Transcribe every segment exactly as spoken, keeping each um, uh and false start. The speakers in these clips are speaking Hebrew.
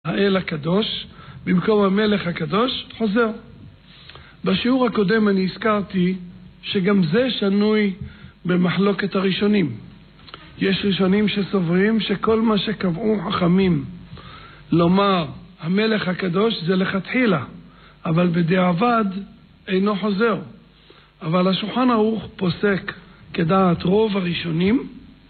האל הקדוש, במקום המלך הקדוש, חוזר. בשיעור הקודם אני הזכרתי שגם זה שנוי במחלוקת הראשונים. יש ראשונים שסוברים שכל מה שקבעו חכמים לומר המלך הקדוש זה לכתחילה, אבל בדיעבד אינו חוזר. אבל השולחן ערוך פוסק כדעת רוב הראשונים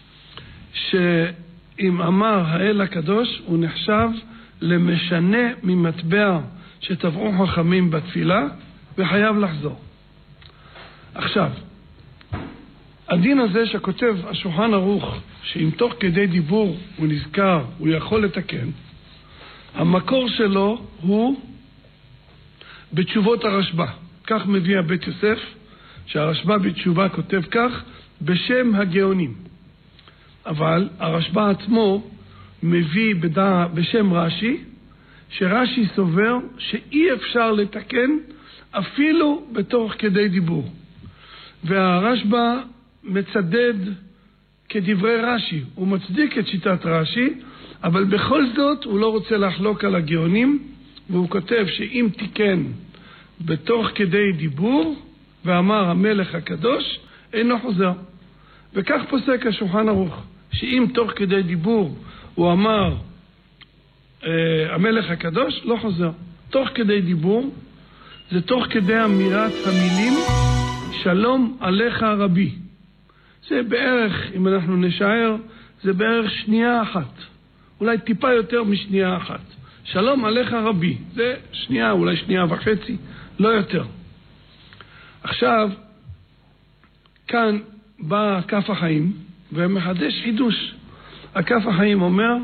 שאם אמר האל הקדוש הוא נחשב למשנה ממטבע שטבעו חכמים בתפילה וחייב לחזור. עכשיו, הדין הזה שכותב השולחן ערוך, שאם תוך כדי דיבור הוא נזכר, הוא יכול לתקן, המקור שלו הוא בתשובות הרשב"א. כך מביא הבית יוסף, שהרשב"א בתשובה כותב כך, בשם הגאונים. אבל הרשב"א עצמו מביא בדע, בשם רש"י, שרש"י סובר שאי אפשר לתקן אפילו בתוך כדי דיבור. והרשב"א מצדד כדברי רש"י, הוא מצדיק את שיטת רש"י, אבל בכל זאת הוא לא רוצה לחלוק על הגאונים, והוא כותב שאם תיקן בתוך כדי דיבור ואמר המלך הקדוש, אינו חוזר. וכך פוסק השולחן ערוך, שאם תוך כדי דיבור הוא אמר אה, המלך הקדוש, לא חוזר. תוך כדי דיבור זה תוך כדי אמירת המילים שלום עליך רבי. זה בערך, אם אנחנו נשאר, זה בערך שנייה אחת, אולי טיפה יותר משנייה אחת. שלום עליך רבי, זה שנייה, אולי שנייה וחצי, לא יותר. עכשיו, כאן בא כף החיים ומחדש חידוש. הכף החיים אומר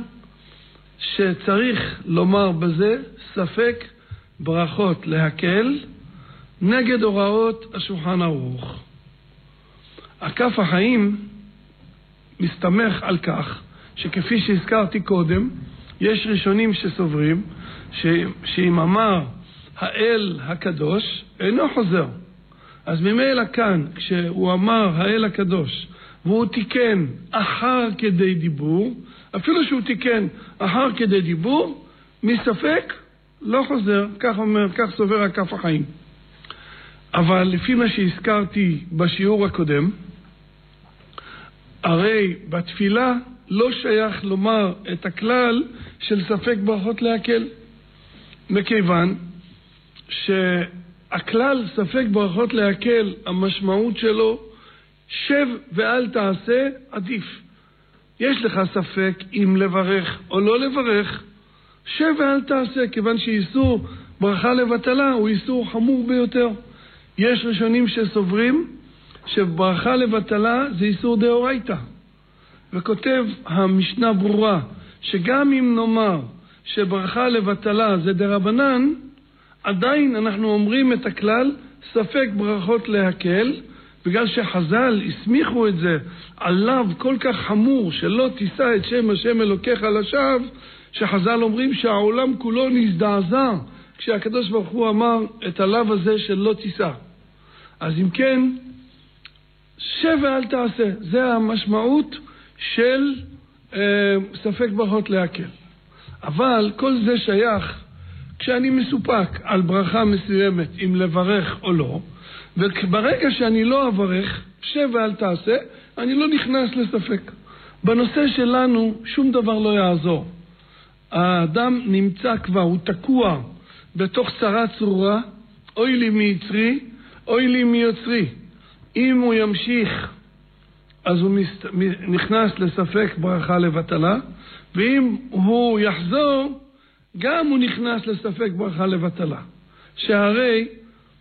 שצריך לומר בזה ספק ברכות להקל נגד הוראות השולחן ערוך. הכף החיים מסתמך על כך שכפי שהזכרתי קודם, יש ראשונים שסוברים ש... שאם אמר האל הקדוש אינו חוזר. אז ממילא כאן כשהוא אמר האל הקדוש והוא תיקן אחר כדי דיבור, אפילו שהוא תיקן אחר כדי דיבור, מספק לא חוזר. כך אומר, כך סובר הכף החיים. אבל לפי מה שהזכרתי בשיעור הקודם, הרי בתפילה לא שייך לומר את הכלל של ספק ברכות להקל, מכיוון שהכלל ספק ברכות להקל, המשמעות שלו שב ואל תעשה עדיף. יש לך ספק אם לברך או לא לברך, שב ואל תעשה, כיוון שאיסור ברכה לבטלה הוא איסור חמור ביותר. יש ראשונים שסוברים שברכה לבטלה זה איסור דאורייתא, וכותב המשנה ברורה שגם אם נאמר שברכה לבטלה זה דרבנן, עדיין אנחנו אומרים את הכלל ספק ברכות להקל, בגלל שחז"ל הסמיכו את זה עליו כל כך חמור שלא תישא את שם השם אלוקיך לשווא, שחז"ל אומרים שהעולם כולו נזדעזע כשהקדוש ברוך הוא אמר את הלאו הזה של לא תישא. אז אם כן, שב ואל תעשה, זה המשמעות של אה, ספק ברכות להקל. אבל כל זה שייך כשאני מסופק על ברכה מסוימת אם לברך או לא, וברגע שאני לא אברך, שב ואל תעשה, אני לא נכנס לספק. בנושא שלנו שום דבר לא יעזור. האדם נמצא כבר, הוא תקוע בתוך צרה צרורה, אוי לי מיצרי, אוי לי מיוצרי. אם הוא ימשיך, אז הוא מסת... נכנס לספק ברכה לבטלה, ואם הוא יחזור, גם הוא נכנס לספק ברכה לבטלה. שהרי,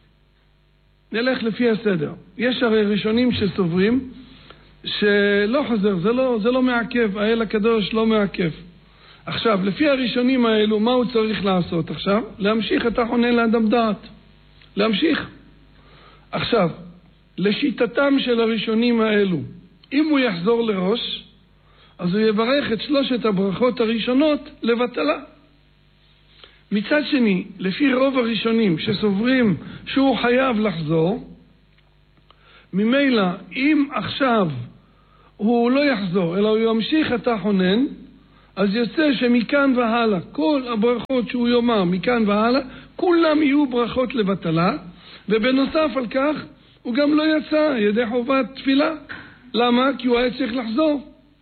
נלך לפי הסדר. יש הרי ראשונים שסוברים שלא חוזר, זה לא, זה לא מעכב, האל הקדוש לא מעכב. עכשיו, לפי הראשונים האלו, מה הוא צריך לעשות עכשיו? להמשיך את החונן לאדם דעת. להמשיך. עכשיו, לשיטתם של הראשונים האלו, אם הוא יחזור לראש, אז הוא יברך את שלושת הברכות הראשונות לבטלה. מצד שני, לפי רוב הראשונים שסוברים שהוא חייב לחזור, ממילא אם עכשיו הוא לא יחזור, אלא הוא ימשיך את החונן, אז יוצא שמכאן והלאה, כל הברכות שהוא יאמר מכאן והלאה, כולם יהיו ברכות לבטלה, ובנוסף על כך הוא גם לא יצא ידי חובת תפילה. למה? כי הוא היה צריך לחזור.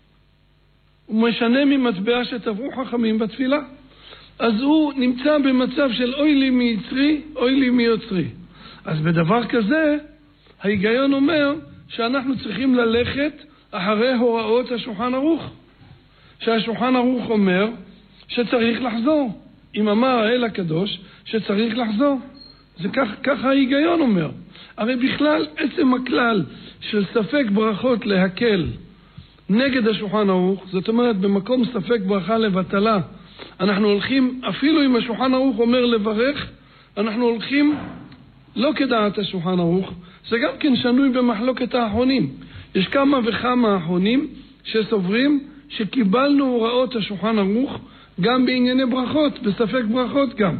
הוא משנה ממטבע שטבעו חכמים בתפילה. אז הוא נמצא במצב של אוי לי מיצרי, אוי לי מיוצרי. אז בדבר כזה, ההיגיון אומר שאנחנו צריכים ללכת אחרי הוראות השולחן ערוך. שהשולחן ערוך אומר שצריך לחזור. אם אמר האל הקדוש שצריך לחזור. זה כך, ככה ההיגיון אומר. הרי בכלל עצם הכלל של ספק ברכות להקל נגד השולחן ערוך, זאת אומרת במקום ספק ברכה לבטלה, אנחנו הולכים, אפילו אם השולחן ערוך אומר לברך, אנחנו הולכים לא כדעת השולחן ערוך. זה גם כן שנוי במחלוקת האחרונים. יש כמה וכמה האחרונים שסוברים שקיבלנו הוראות השולחן ערוך גם בענייני ברכות, בספק ברכות גם.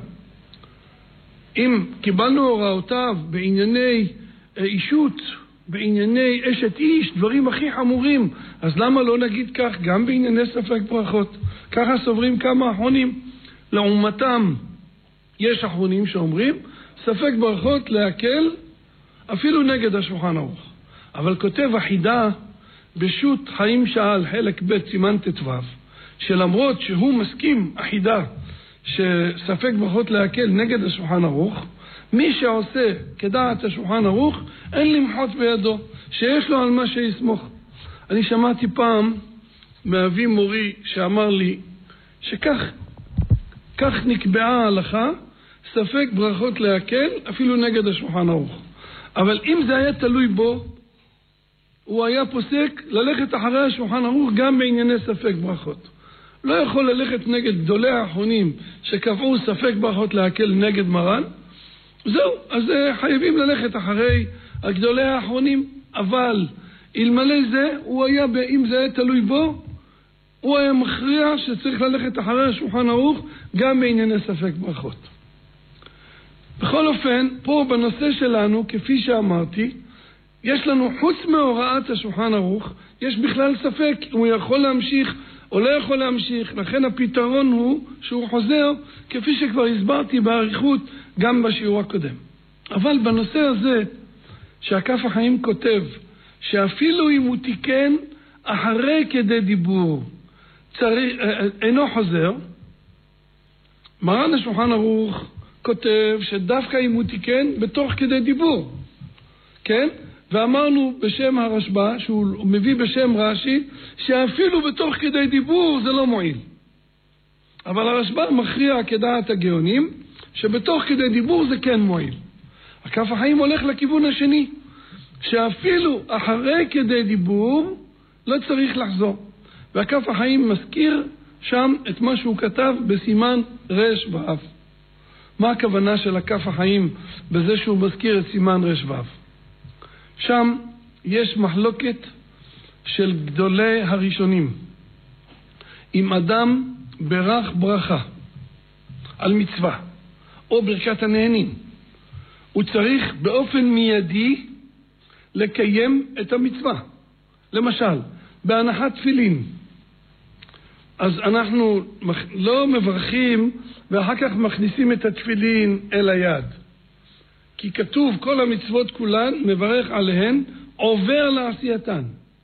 אם קיבלנו הוראותיו בענייני אישות, בענייני אשת איש, דברים הכי חמורים, אז למה לא נגיד כך גם בענייני ספק ברכות? ככה סוברים כמה אחרונים. לעומתם יש אחרונים שאומרים ספק ברכות להקל אפילו נגד השולחן ערוך. אבל כותב החידה בשו"ת חיים שאל חלק ב' סימן ט"ו, שלמרות שהוא מסכים החידה שספק ברכות להקל נגד השולחן ערוך, מי שעושה כדעת השולחן ערוך אין למחות בידו, שיש לו על מה שיסמוך. אני שמעתי פעם מאבי מורי שאמר לי שכך כך נקבעה ההלכה, ספק ברכות להקל אפילו נגד השולחן ערוך. אבל אם זה היה תלוי בו, הוא היה פוסק ללכת אחרי השולחן ערוך גם בענייני ספק ברכות. לא יכול ללכת נגד גדולי האחרונים שקבעו ספק ברכות להקל נגד מרן. זהו, אז חייבים ללכת אחרי הגדולי האחרונים. אבל אלמלא זה, הוא היה, אם זה היה תלוי בו, הוא היה מכריע שצריך ללכת אחרי השולחן ערוך גם בענייני ספק ברכות. בכל אופן, פה בנושא שלנו, כפי שאמרתי, יש לנו חוץ מהוראת השולחן ערוך, יש בכלל ספק אם הוא יכול להמשיך או לא יכול להמשיך. לכן הפתרון הוא שהוא חוזר, כפי שכבר הסברתי בעריכות גם בשיעור הקודם. אבל בנושא הזה שהכף החיים כותב שאפילו אם הוא תיקן אחרי כדי דיבור צריך, אינו חוזר, מרן השולחן ערוך כותב שדווקא אם הוא תיקן בתוך כדי דיבור, כן? ואמרנו בשם הרשב"א, שהוא מביא בשם רש"י, שאפילו בתוך כדי דיבור זה לא מועיל. אבל הרשב"א מכריע כדעת הגאונים, שבתוך כדי דיבור זה כן מועיל. הכף החיים הולך לכיוון השני, שאפילו אחרי כדי דיבור לא צריך לחזור. והכף החיים מזכיר שם את מה שהוא כתב בסימן רש ואף. מה הכוונה של הכף החיים בזה שהוא מזכיר את סימן רש ואף? שם יש מחלוקת של גדולי הראשונים. אם אדם ברך ברכה על מצווה או ברכת הנהנים, הוא צריך באופן מיידי לקיים את המצווה. למשל, בהנחת תפילין, אז אנחנו לא מברכים ואחר כך מכניסים את התפילין אל היד. כי כתוב כל המצוות כולן, מברך עליהן, עובר לעשייתן.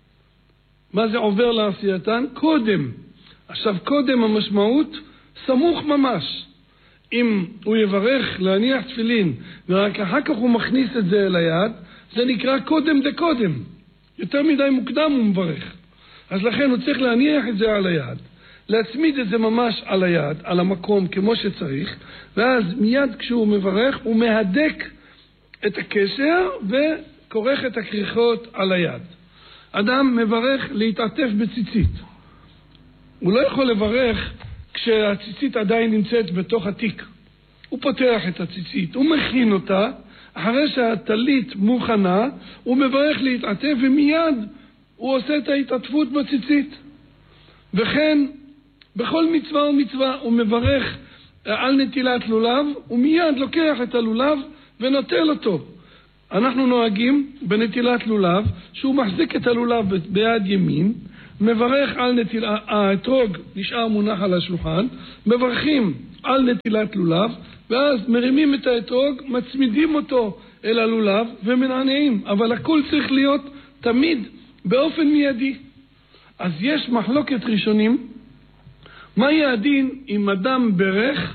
מה זה עובר לעשייתן? קודם. עכשיו קודם המשמעות סמוך ממש. אם הוא יברך להניח תפילין ורק אחר כך הוא מכניס את זה אל היד, זה נקרא קודם דקודם. יותר מדי מוקדם הוא מברך. אז לכן הוא צריך להניח את זה על היד, להצמיד את זה ממש על היד, על המקום כמו שצריך, ואז מיד כשהוא מברך הוא מהדק את הקשר וכורך את הכריכות על היד. אדם מברך להתעטף בציצית. הוא לא יכול לברך כשהציצית עדיין נמצאת בתוך התיק. הוא פותח את הציצית, הוא מכין אותה, אחרי שהטלית מוכנה, הוא מברך להתעטף ומיד הוא עושה את ההתעטפות בציצית. וכן, בכל מצווה ומצווה הוא מברך על נטילת לולב, הוא מיד לוקח את הלולב ונוטל אותו. אנחנו נוהגים בנטילת לולב שהוא מחזיק את הלולב ביד ימין, מברך על נטילת, האתרוג נשאר מונח על השולחן, מברכים על נטילת לולב, ואז מרימים את האתרוג, מצמידים אותו אל הלולב ומנענעים, אבל הכל צריך להיות תמיד באופן מיידי. אז יש מחלוקת ראשונים, מה יהיה הדין אם אדם ברך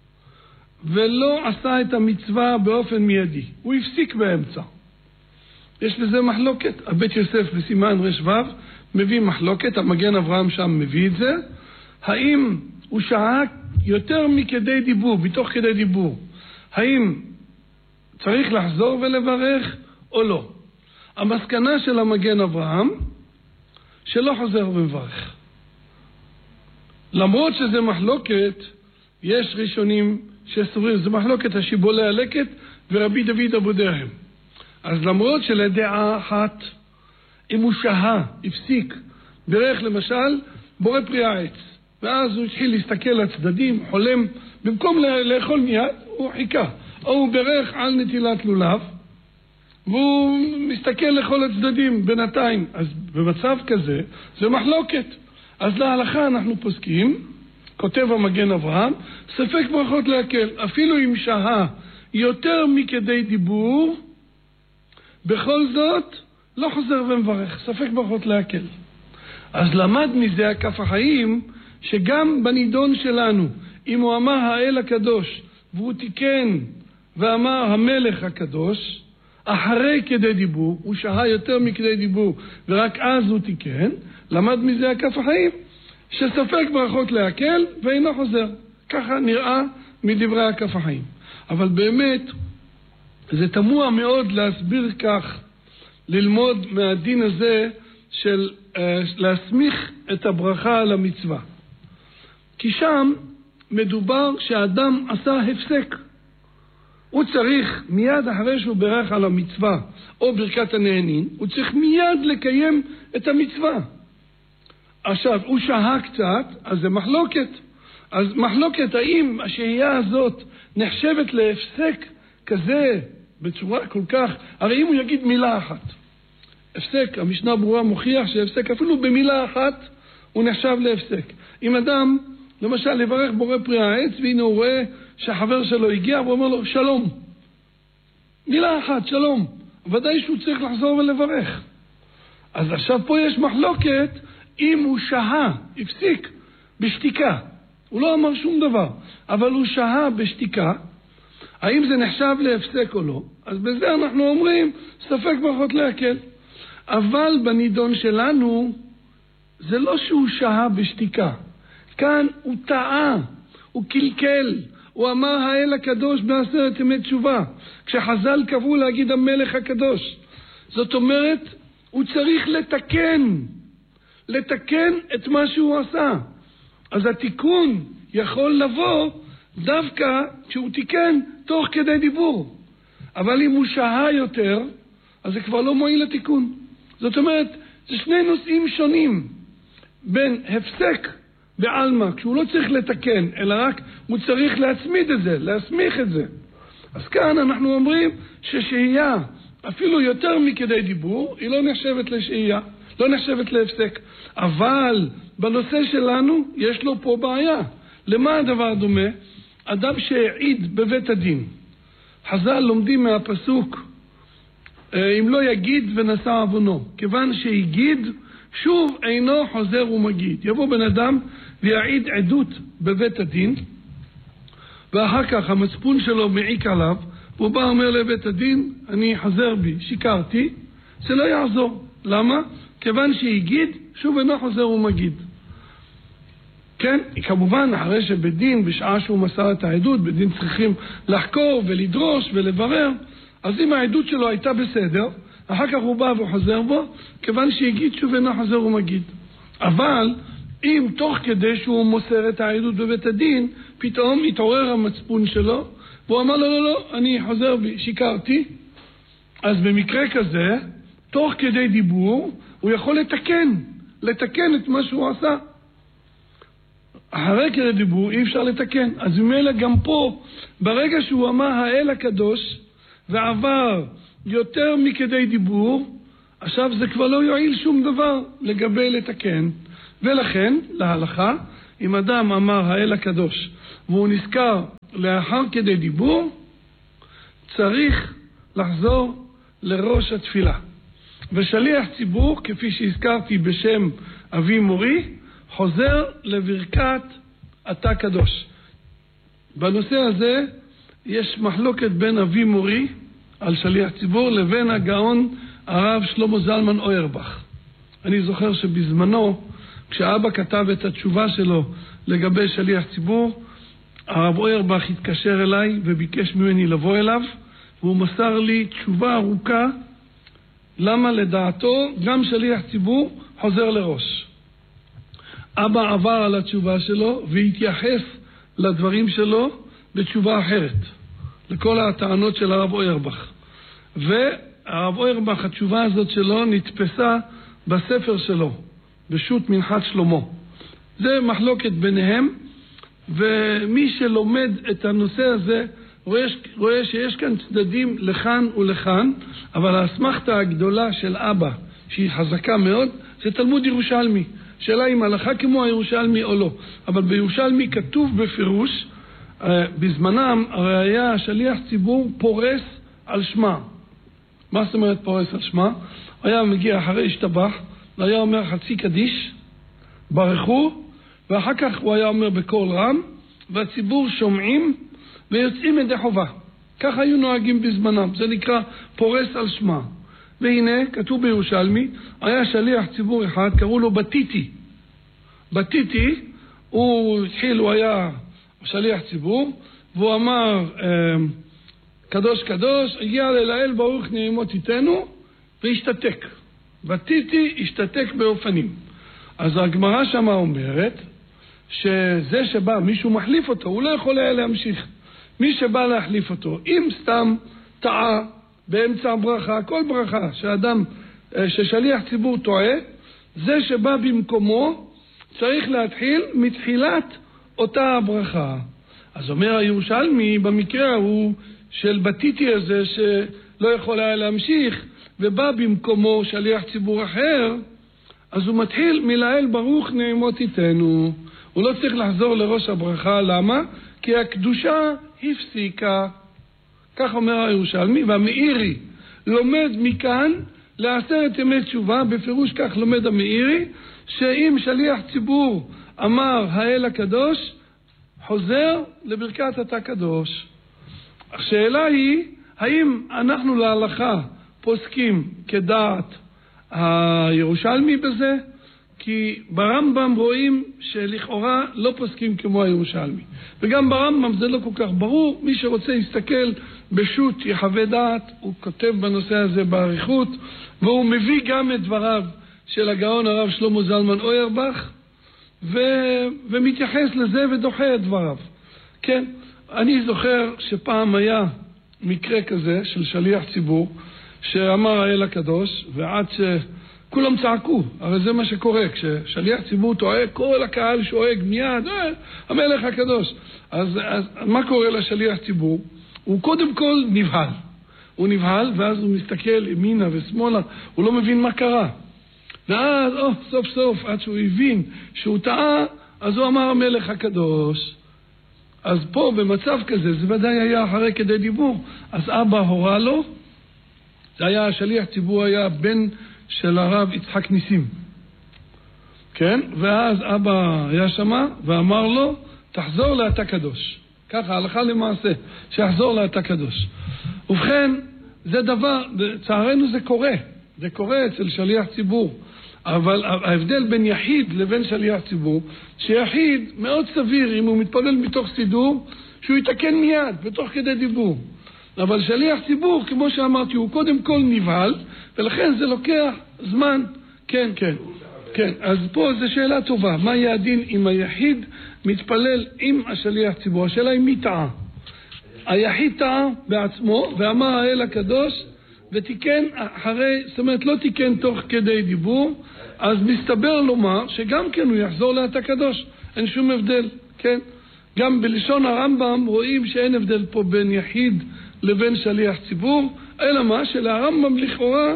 ולא עשה את המצווה באופן מיידי? הוא הפסיק באמצע. יש לזה מחלוקת. הבית יוסף בסימן רש וו מביא מחלוקת, המגן אברהם שם מביא את זה. האם הוא שעה יותר מכדי דיבור, בתוך כדי דיבור? האם צריך לחזור ולברך או לא? המסקנה של המגן אברהם, שלא חוזר ומברך. למרות שזה מחלוקת, יש ראשונים שסוברים, זה מחלוקת השיבולי הלקט ורבי דוד אבו דרהם. אז למרות שלדעה אחת, אם הוא שעה, הפסיק, ברך למשל, בורא פרי העץ, ואז הוא התחיל להסתכל לצדדים, חולם, במקום לאכול מיד, הוא חיכה. או הוא ברך על נטילת לולב, והוא מסתכל לכל הצדדים בינתיים. אז במצב כזה, זה מחלוקת. אז להלכה אנחנו פוסקים, כותב המגן אברהם, ספק ברכות להקל, אפילו אם שעה יותר מכדי דיבור, בכל זאת לא חוזר ומברך, ספק ברכות להקל. אז למד מזה הכף החיים, שגם בנידון שלנו, אם הוא אמר האל הקדוש, והוא תיקן ואמר המלך הקדוש, אחרי כדי דיבור, הוא שעה יותר מכדי דיבור, ורק אז הוא תיקן, למד מזה הכף החיים, שספק ברכות להקל ואינו חוזר. ככה נראה מדברי הכף החיים. אבל באמת, זה תמוה מאוד להסביר כך, ללמוד מהדין הזה של uh, להסמיך את הברכה על המצווה. כי שם מדובר שהאדם עשה הפסק. הוא צריך מיד אחרי שהוא ברך על המצווה או ברכת הנהנין, הוא צריך מיד לקיים את המצווה. עכשיו, הוא שעה קצת, אז זה מחלוקת. אז מחלוקת, האם השהייה הזאת נחשבת להפסק כזה בצורה כל כך, הרי אם הוא יגיד מילה אחת, הפסק, המשנה ברורה מוכיח שהפסק אפילו במילה אחת הוא נחשב להפסק. אם אדם, למשל, לברך בורא פרי העץ, והנה הוא רואה שהחבר שלו הגיע ואומר לו שלום. מילה אחת, שלום. ודאי שהוא צריך לחזור ולברך. אז עכשיו פה יש מחלוקת, אם הוא שעה, הפסיק, בשתיקה. הוא לא אמר שום דבר, אבל הוא שעה בשתיקה. האם זה נחשב להפסק או לא? אז בזה אנחנו אומרים, ספק ברכות להקל. אבל בנידון שלנו, זה לא שהוא שעה בשתיקה. כאן הוא טעה, הוא קלקל. הוא אמר האל הקדוש בעשרת ימי תשובה. כשחז"ל קבעו להגיד המלך הקדוש. זאת אומרת, הוא צריך לתקן. לתקן את מה שהוא עשה. אז התיקון יכול לבוא דווקא כשהוא תיקן תוך כדי דיבור. אבל אם הוא שעה יותר, אז זה כבר לא מועיל לתיקון. זאת אומרת, זה שני נושאים שונים. בין הפסק בעלמא, כשהוא לא צריך לתקן, אלא רק הוא צריך להצמיד את זה, להסמיך את זה. אז כאן אנחנו אומרים ששהייה, אפילו יותר מכדי דיבור, היא לא נחשבת לשהייה, לא נחשבת להפסק. אבל בנושא שלנו יש לו פה בעיה. למה הדבר דומה? אדם שהעיד בבית הדין. חז"ל לומדים מהפסוק, אם לא יגיד ונשא עוונו. כיוון שהגיד, שוב אינו חוזר ומגיד. יבוא בן אדם ויעיד עדות בבית הדין, ואחר כך המצפון שלו מעיק עליו, והוא בא אומר לבית הדין, אני חזר בי, שיקרתי, זה לא יעזור. למה? כיוון שהגיד, שוב אינו חוזר ומגיד. כן, כמובן, אחרי שבדין, בשעה שהוא מסר את העדות, בדין צריכים לחקור ולדרוש ולברר, אז אם העדות שלו הייתה בסדר, אחר כך הוא בא וחוזר בו, כיוון שהגיד שוב אינו חוזר ומגיד. אבל אם תוך כדי שהוא מוסר את העדות בבית הדין, פתאום התעורר המצפון שלו, והוא אמר לו, לא, לא, אני חוזר בי, שיקרתי, אז במקרה כזה, תוך כדי דיבור, הוא יכול לתקן, לתקן את מה שהוא עשה. אחרי כדי דיבור אי אפשר לתקן. אז ממילא גם פה, ברגע שהוא אמר האל הקדוש, ועבר יותר מכדי דיבור, עכשיו זה כבר לא יועיל שום דבר לגבי לתקן, ולכן להלכה, אם אדם אמר האל הקדוש והוא נזכר לאחר כדי דיבור, צריך לחזור לראש התפילה. ושליח ציבור, כפי שהזכרתי בשם אבי מורי, חוזר לברכת אתה קדוש. בנושא הזה יש מחלוקת בין אבי מורי על שליח ציבור לבין הגאון הרב שלמה זלמן אוירבך. אני זוכר שבזמנו, כשאבא כתב את התשובה שלו לגבי שליח ציבור, הרב אוירבך התקשר אליי וביקש ממני לבוא אליו, והוא מסר לי תשובה ארוכה למה לדעתו גם שליח ציבור חוזר לראש. אבא עבר על התשובה שלו והתייחס לדברים שלו בתשובה אחרת, לכל הטענות של הרב אוירבך. והרב אוירבך, התשובה הזאת שלו נתפסה בספר שלו, בשו"ת מנחת שלמה. זה מחלוקת ביניהם, ומי שלומד את הנושא הזה רואה, רואה שיש כאן צדדים לכאן ולכאן, אבל האסמכתה הגדולה של אבא, שהיא חזקה מאוד, זה תלמוד ירושלמי. שאלה אם הלכה כמו הירושלמי או לא. אבל בירושלמי כתוב בפירוש, בזמנם הרי היה שליח ציבור פורס על שמה. מה זאת אומרת פורס על שמה? היה מגיע אחרי השתבח, והיה אומר חצי קדיש, ברכו, ואחר כך הוא היה אומר בקול רם, והציבור שומעים ויוצאים ידי חובה. ככה היו נוהגים בזמנם, זה נקרא פורס על שמה. והנה, כתוב בירושלמי, היה שליח ציבור אחד, קראו לו בתיתי. בתיתי, הוא התחיל, הוא היה שליח ציבור, והוא אמר, קדוש קדוש, הגיע לאל ברוך נעימות איתנו, והשתתק. בתיתי השתתק באופנים. אז הגמרא שמה אומרת, שזה שבא, מישהו מחליף אותו, הוא לא יכול היה להמשיך. מי שבא להחליף אותו, אם סתם טעה באמצע הברכה, כל ברכה שאדם, ששליח ציבור טועה, זה שבא במקומו צריך להתחיל מתחילת אותה הברכה. אז אומר הירושלמי, במקרה הוא של בתיתי הזה שלא יכול היה להמשיך, ובא במקומו שליח ציבור אחר, אז הוא מתחיל מלאל ברוך נעימות איתנו. הוא לא צריך לחזור לראש הברכה, למה? כי הקדושה הפסיקה. כך אומר הירושלמי, והמאירי לומד מכאן לעשרת ימי תשובה, בפירוש כך לומד המאירי, שאם שליח ציבור אמר האל הקדוש, חוזר לברכת אתה קדוש. השאלה היא, האם אנחנו להלכה פוסקים כדעת הירושלמי בזה? כי ברמב"ם רואים שלכאורה לא פוסקים כמו הירושלמי. וגם ברמב"ם זה לא כל כך ברור. מי שרוצה להסתכל בשו"ת יחווה דעת, הוא כותב בנושא הזה בעריכות, והוא מביא גם את דבריו של הגאון הרב שלמה זלמן אוירבך, ו... ומתייחס לזה ודוחה את דבריו. כן, אני זוכר שפעם היה מקרה כזה של שליח ציבור, שאמר האל הקדוש, ועד ש... כולם צעקו, הרי זה מה שקורה, כששליח ציבור טועה, כל הקהל שואג מיד, אה, המלך הקדוש. אז, אז מה קורה לשליח ציבור? הוא קודם כל נבהל. הוא נבהל, ואז הוא מסתכל ימינה ושמאלה, הוא לא מבין מה קרה. ואז, או, סוף סוף, עד שהוא הבין שהוא טעה, אז הוא אמר המלך הקדוש. אז פה, במצב כזה, זה ודאי היה אחרי כדי דיבור. אז אבא הורה לו, זה היה, השליח ציבור היה בן של הרב יצחק ניסים. כן? ואז אבא היה שמה ואמר לו, תחזור לאתה קדוש. ככה, הלכה למעשה, שיחזור לאתה קדוש. ובכן, זה דבר, צערנו זה קורה. זה קורה אצל שליח ציבור. אבל ההבדל בין יחיד לבין שליח ציבור, שיחיד מאוד סביר אם הוא מתפלל מתוך סידור, שהוא יתקן מיד, בתוך כדי דיבור. אבל שליח ציבור, כמו שאמרתי, הוא קודם כל נבהל, ולכן זה לוקח זמן. כן, כן. כן, אז פה זו שאלה טובה. מה יהיה הדין אם היחיד מתפלל עם השליח ציבור? השאלה היא מי טעה. היחיד טעה בעצמו, ואמר האל הקדוש, ותיקן אחרי, זאת אומרת, לא תיקן תוך כדי דיבור, אז מסתבר לומר שגם כן הוא יחזור לאתה קדוש. אין שום הבדל, כן? גם בלשון הרמב"ם רואים שאין הבדל פה בין יחיד לבין שליח ציבור, אלא מה? שלרמב"ם לכאורה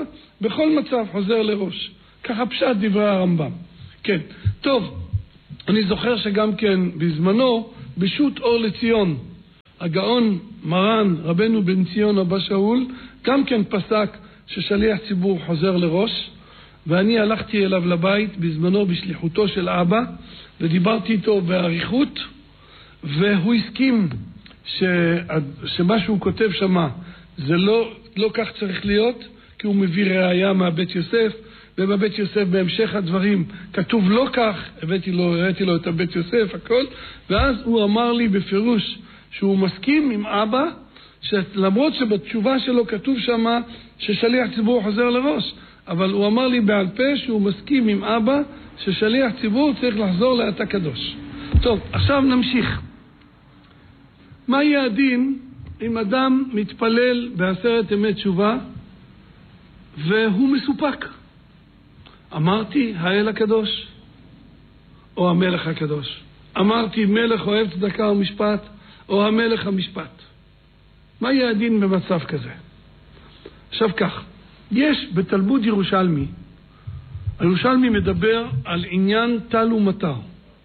בכל מצב חוזר לראש. ככה פשט דברי הרמב"ם. כן, טוב, אני זוכר שגם כן בזמנו, בשו"ת אור לציון, הגאון מרן רבנו בן ציון אבא שאול, גם כן פסק ששליח ציבור חוזר לראש, ואני הלכתי אליו לבית בזמנו בשליחותו של אבא, ודיברתי איתו בעריכות, והוא הסכים ש... שמה שהוא כותב שמה, זה לא, לא כך צריך להיות, כי הוא מביא ראייה מהבית יוסף, ובבית יוסף בהמשך הדברים כתוב לא כך, הבאתי לו, הראיתי לו את הבית יוסף, הכל, ואז הוא אמר לי בפירוש שהוא מסכים עם אבא, שלמרות שבתשובה שלו כתוב שמה ששליח ציבור חוזר לראש, אבל הוא אמר לי בעל פה שהוא מסכים עם אבא ששליח ציבור צריך לחזור לאתה קדוש. טוב, עכשיו נמשיך. מה יהיה הדין אם אדם מתפלל בעשרת ימי תשובה והוא מסופק? אמרתי האל הקדוש או המלך הקדוש? אמרתי מלך אוהב צדקה ומשפט או המלך המשפט? מה יהיה הדין במצב כזה? עכשיו כך, יש בתלמוד ירושלמי, הירושלמי מדבר על עניין תל ומטר.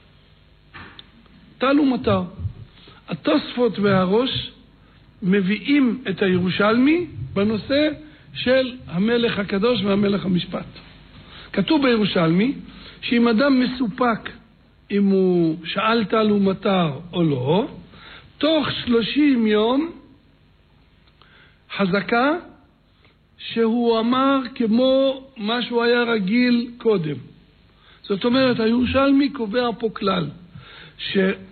תל ומטר. התוספות והראש מביאים את הירושלמי בנושא של המלך הקדוש והמלך המשפט. כתוב בירושלמי שאם אדם מסופק אם הוא שאל תל ומטר או לא, תוך שלושים יום חזקה שהוא אמר כמו מה שהוא היה רגיל קודם. זאת אומרת, הירושלמי קובע פה כלל, ש...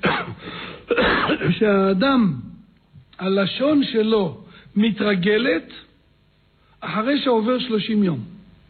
שהאדם, הלשון שלו מתרגלת אחרי שעובר שלושים יום.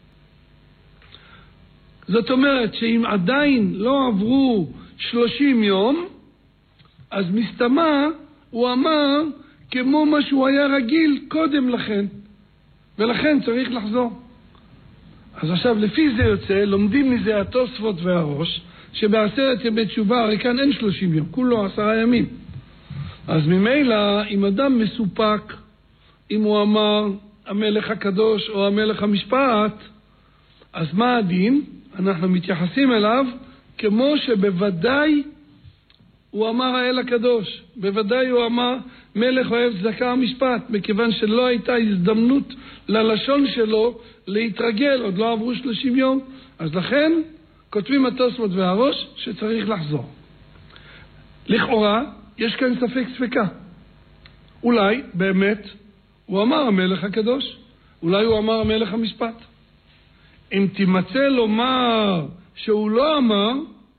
זאת אומרת, שאם עדיין לא עברו שלושים יום, אז מסתמה הוא אמר כמו מה שהוא היה רגיל קודם לכן. ולכן צריך לחזור. אז עכשיו לפי זה יוצא, לומדים מזה התוספות והראש, שבעשרת ימי תשובה, הרי כאן אין שלושים יום, כולו עשרה ימים. אז ממילא, אם אדם מסופק, אם הוא אמר המלך הקדוש או המלך המשפט, אז מה הדין? אנחנו מתייחסים אליו כמו שבוודאי הוא אמר האל הקדוש, בוודאי הוא אמר מלך אוהב צדקה ומשפט, מכיוון שלא הייתה הזדמנות ללשון שלו להתרגל, עוד לא עברו שלושים יום, אז לכן כותבים התוספות והראש שצריך לחזור. לכאורה יש כאן ספק ספקה, אולי באמת הוא אמר המלך הקדוש, אולי הוא אמר המלך המשפט. אם תימצא לומר שהוא לא אמר,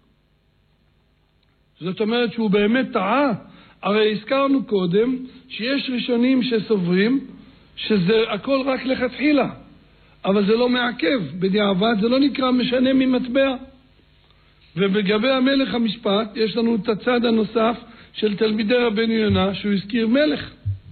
זאת אומרת שהוא באמת טעה. הרי הזכרנו קודם שיש ראשונים שסוברים שזה הכל רק לכתחילה, אבל זה לא מעכב, בדיעבד זה לא נקרא משנה ממטבע. ובגבי המלך המשפט יש לנו את הצד הנוסף של תלמידי רבנו יונה שהוא הזכיר מלך.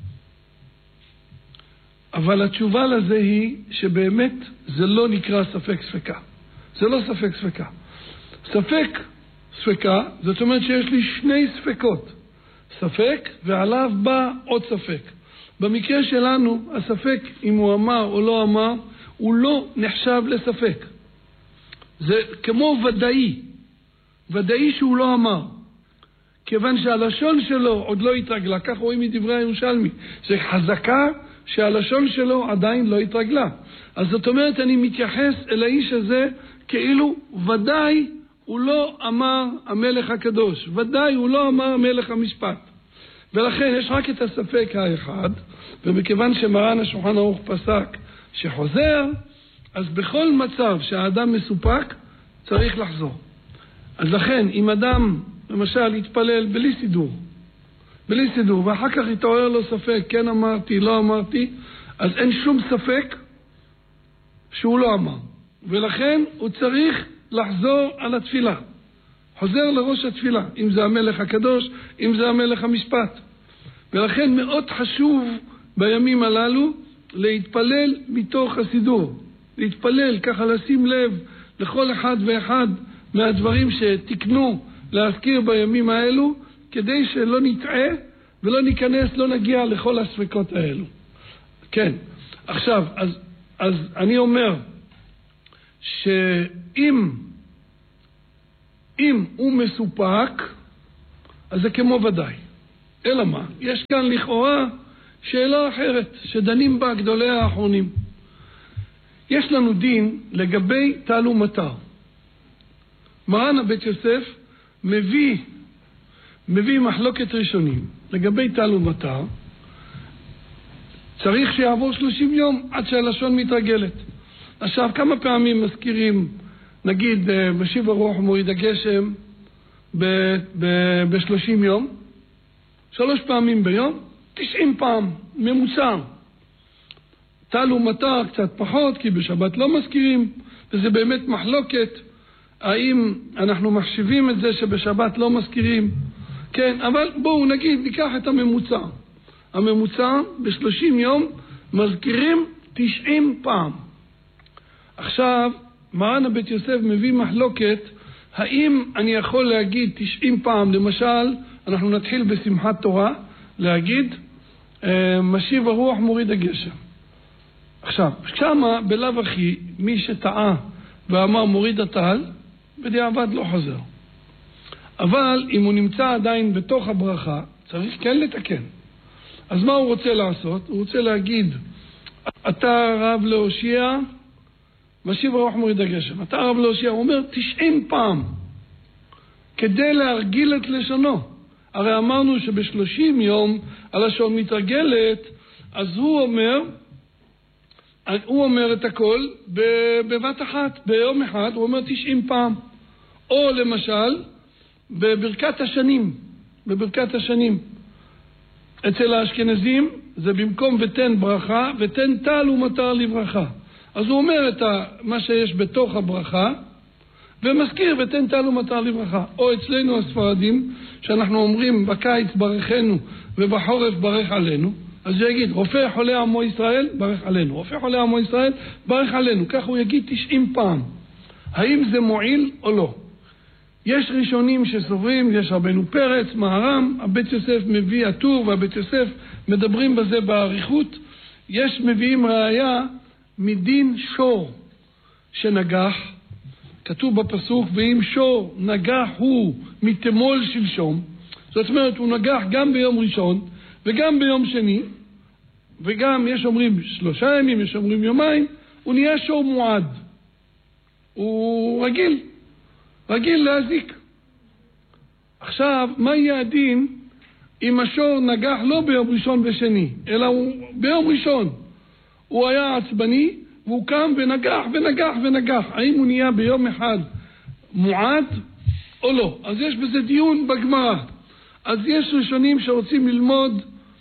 אבל התשובה לזה היא שבאמת זה לא נקרא ספק ספקה. זה לא ספק ספקה. ספק ספקה, זאת אומרת שיש לי שני ספקות. ספק ועליו בא עוד ספק. במקרה שלנו הספק אם הוא אמר או לא אמר הוא לא נחשב לספק. זה כמו ודאי. ודאי שהוא לא אמר. כיוון שהלשון שלו עוד לא התרגלה. כך רואים מדברי הירושלמי. זה חזקה שהלשון שלו עדיין לא התרגלה. אז זאת אומרת אני מתייחס אל האיש הזה כאילו ודאי הוא לא אמר המלך הקדוש, ודאי הוא לא אמר המלך המשפט. ולכן יש רק את הספק האחד, ומכיוון שמרן השולחן ערוך פסק שחוזר, אז בכל מצב שהאדם מסופק צריך לחזור. אז לכן אם אדם למשל יתפלל בלי סידור, בלי סידור, ואחר כך יתעורר לו ספק, כן אמרתי, לא אמרתי, אז אין שום ספק שהוא לא אמר. ולכן הוא צריך לחזור על התפילה. חוזר לראש התפילה, אם זה המלך הקדוש, אם זה המלך המשפט. ולכן מאוד חשוב בימים הללו להתפלל מתוך הסידור. להתפלל, ככה לשים לב לכל אחד ואחד מהדברים שתקנו להזכיר בימים האלו, כדי שלא נטעה ולא ניכנס, לא נגיע לכל הספקות האלו. כן, עכשיו, אז אז אני אומר שאם אם הוא מסופק, אז זה כמו ודאי. אלא מה? יש כאן לכאורה שאלה אחרת, שדנים בה גדולי האחרונים. יש לנו דין לגבי טל ומטר. מרן הבית יוסף מביא, מביא מחלוקת ראשונים. לגבי טל ומטר, צריך שיעבור שלושים יום עד שהלשון מתרגלת. עכשיו, כמה פעמים מזכירים, נגיד, משיב הרוח ומוריד הגשם ב-שלושים יום? שלוש פעמים ביום, תשעים פעם, ממוצע. טל ומטר קצת פחות, כי בשבת לא מזכירים, וזה באמת מחלוקת, האם אנחנו מחשיבים את זה שבשבת לא מזכירים. כן, אבל בואו נגיד, ניקח את הממוצע. הממוצע ב-שלושים יום מזכירים תשעים פעם. עכשיו, מרן הבית יוסף מביא מחלוקת, האם אני יכול להגיד תשעים פעם, למשל, אנחנו נתחיל בשמחת תורה, להגיד, משיב הרוח מוריד הגשם. עכשיו, שמה בלב אחי, מי שטעה ואמר מוריד הטל, בדיעבד לא חוזר. אבל אם הוא נמצא עדיין בתוך הברכה, צריך כן לתקן. אז מה הוא רוצה לעשות? הוא רוצה להגיד, אתה רב להושיע, משיב הרוח מוריד הגשם. אתה רב להושיע, הוא אומר תשעים פעם, כדי להרגיל את לשונו. הרי אמרנו שבשלושים יום הלשון מתרגלת, אז הוא אומר, הוא אומר את הכל בבת אחת, ביום אחד, הוא אומר תשעים פעם. או למשל, בברכת השנים, בברכת השנים. אצל האשכנזים זה במקום ותן ברכה, ותן טל ומטר לברכה. אז הוא אומר את מה שיש בתוך הברכה, ומזכיר ותן טל ומטר לברכה. או אצלנו הספרדים, שאנחנו אומרים בקיץ ברכנו ובחורף ברך עלינו, אז הוא יגיד, רופא חולה עמו ישראל, ברך עלינו. רופא חולה עמו ישראל, ברך עלינו. כך הוא יגיד תשעים פעם. האם זה מועיל או לא? יש ראשונים שסוברים, יש רבנו פרץ, מהר"ם, הבית יוסף מביא הטור, והבית יוסף מדברים בזה בעריכות. יש מביאים ראיה מדין שור שנגח. כתוב בפסוק, ואם שור נגח הוא מתמול שלשום. זאת אומרת, הוא נגח גם ביום ראשון וגם ביום שני, וגם יש אומרים שלושה ימים, יש אומרים יומיים, הוא נהיה שור מועד. הוא רגיל, רגיל להזיק. עכשיו, מה יהיה הדין אם השור נגח לא ביום ראשון ושני, אלא הוא ביום ראשון? הוא היה עצבני, והוא קם ונגח ונגח ונגח. האם הוא נהיה ביום אחד מועד או לא? אז יש בזה דיון בגמרא. אז יש ראשונים שרוצים ללמוד,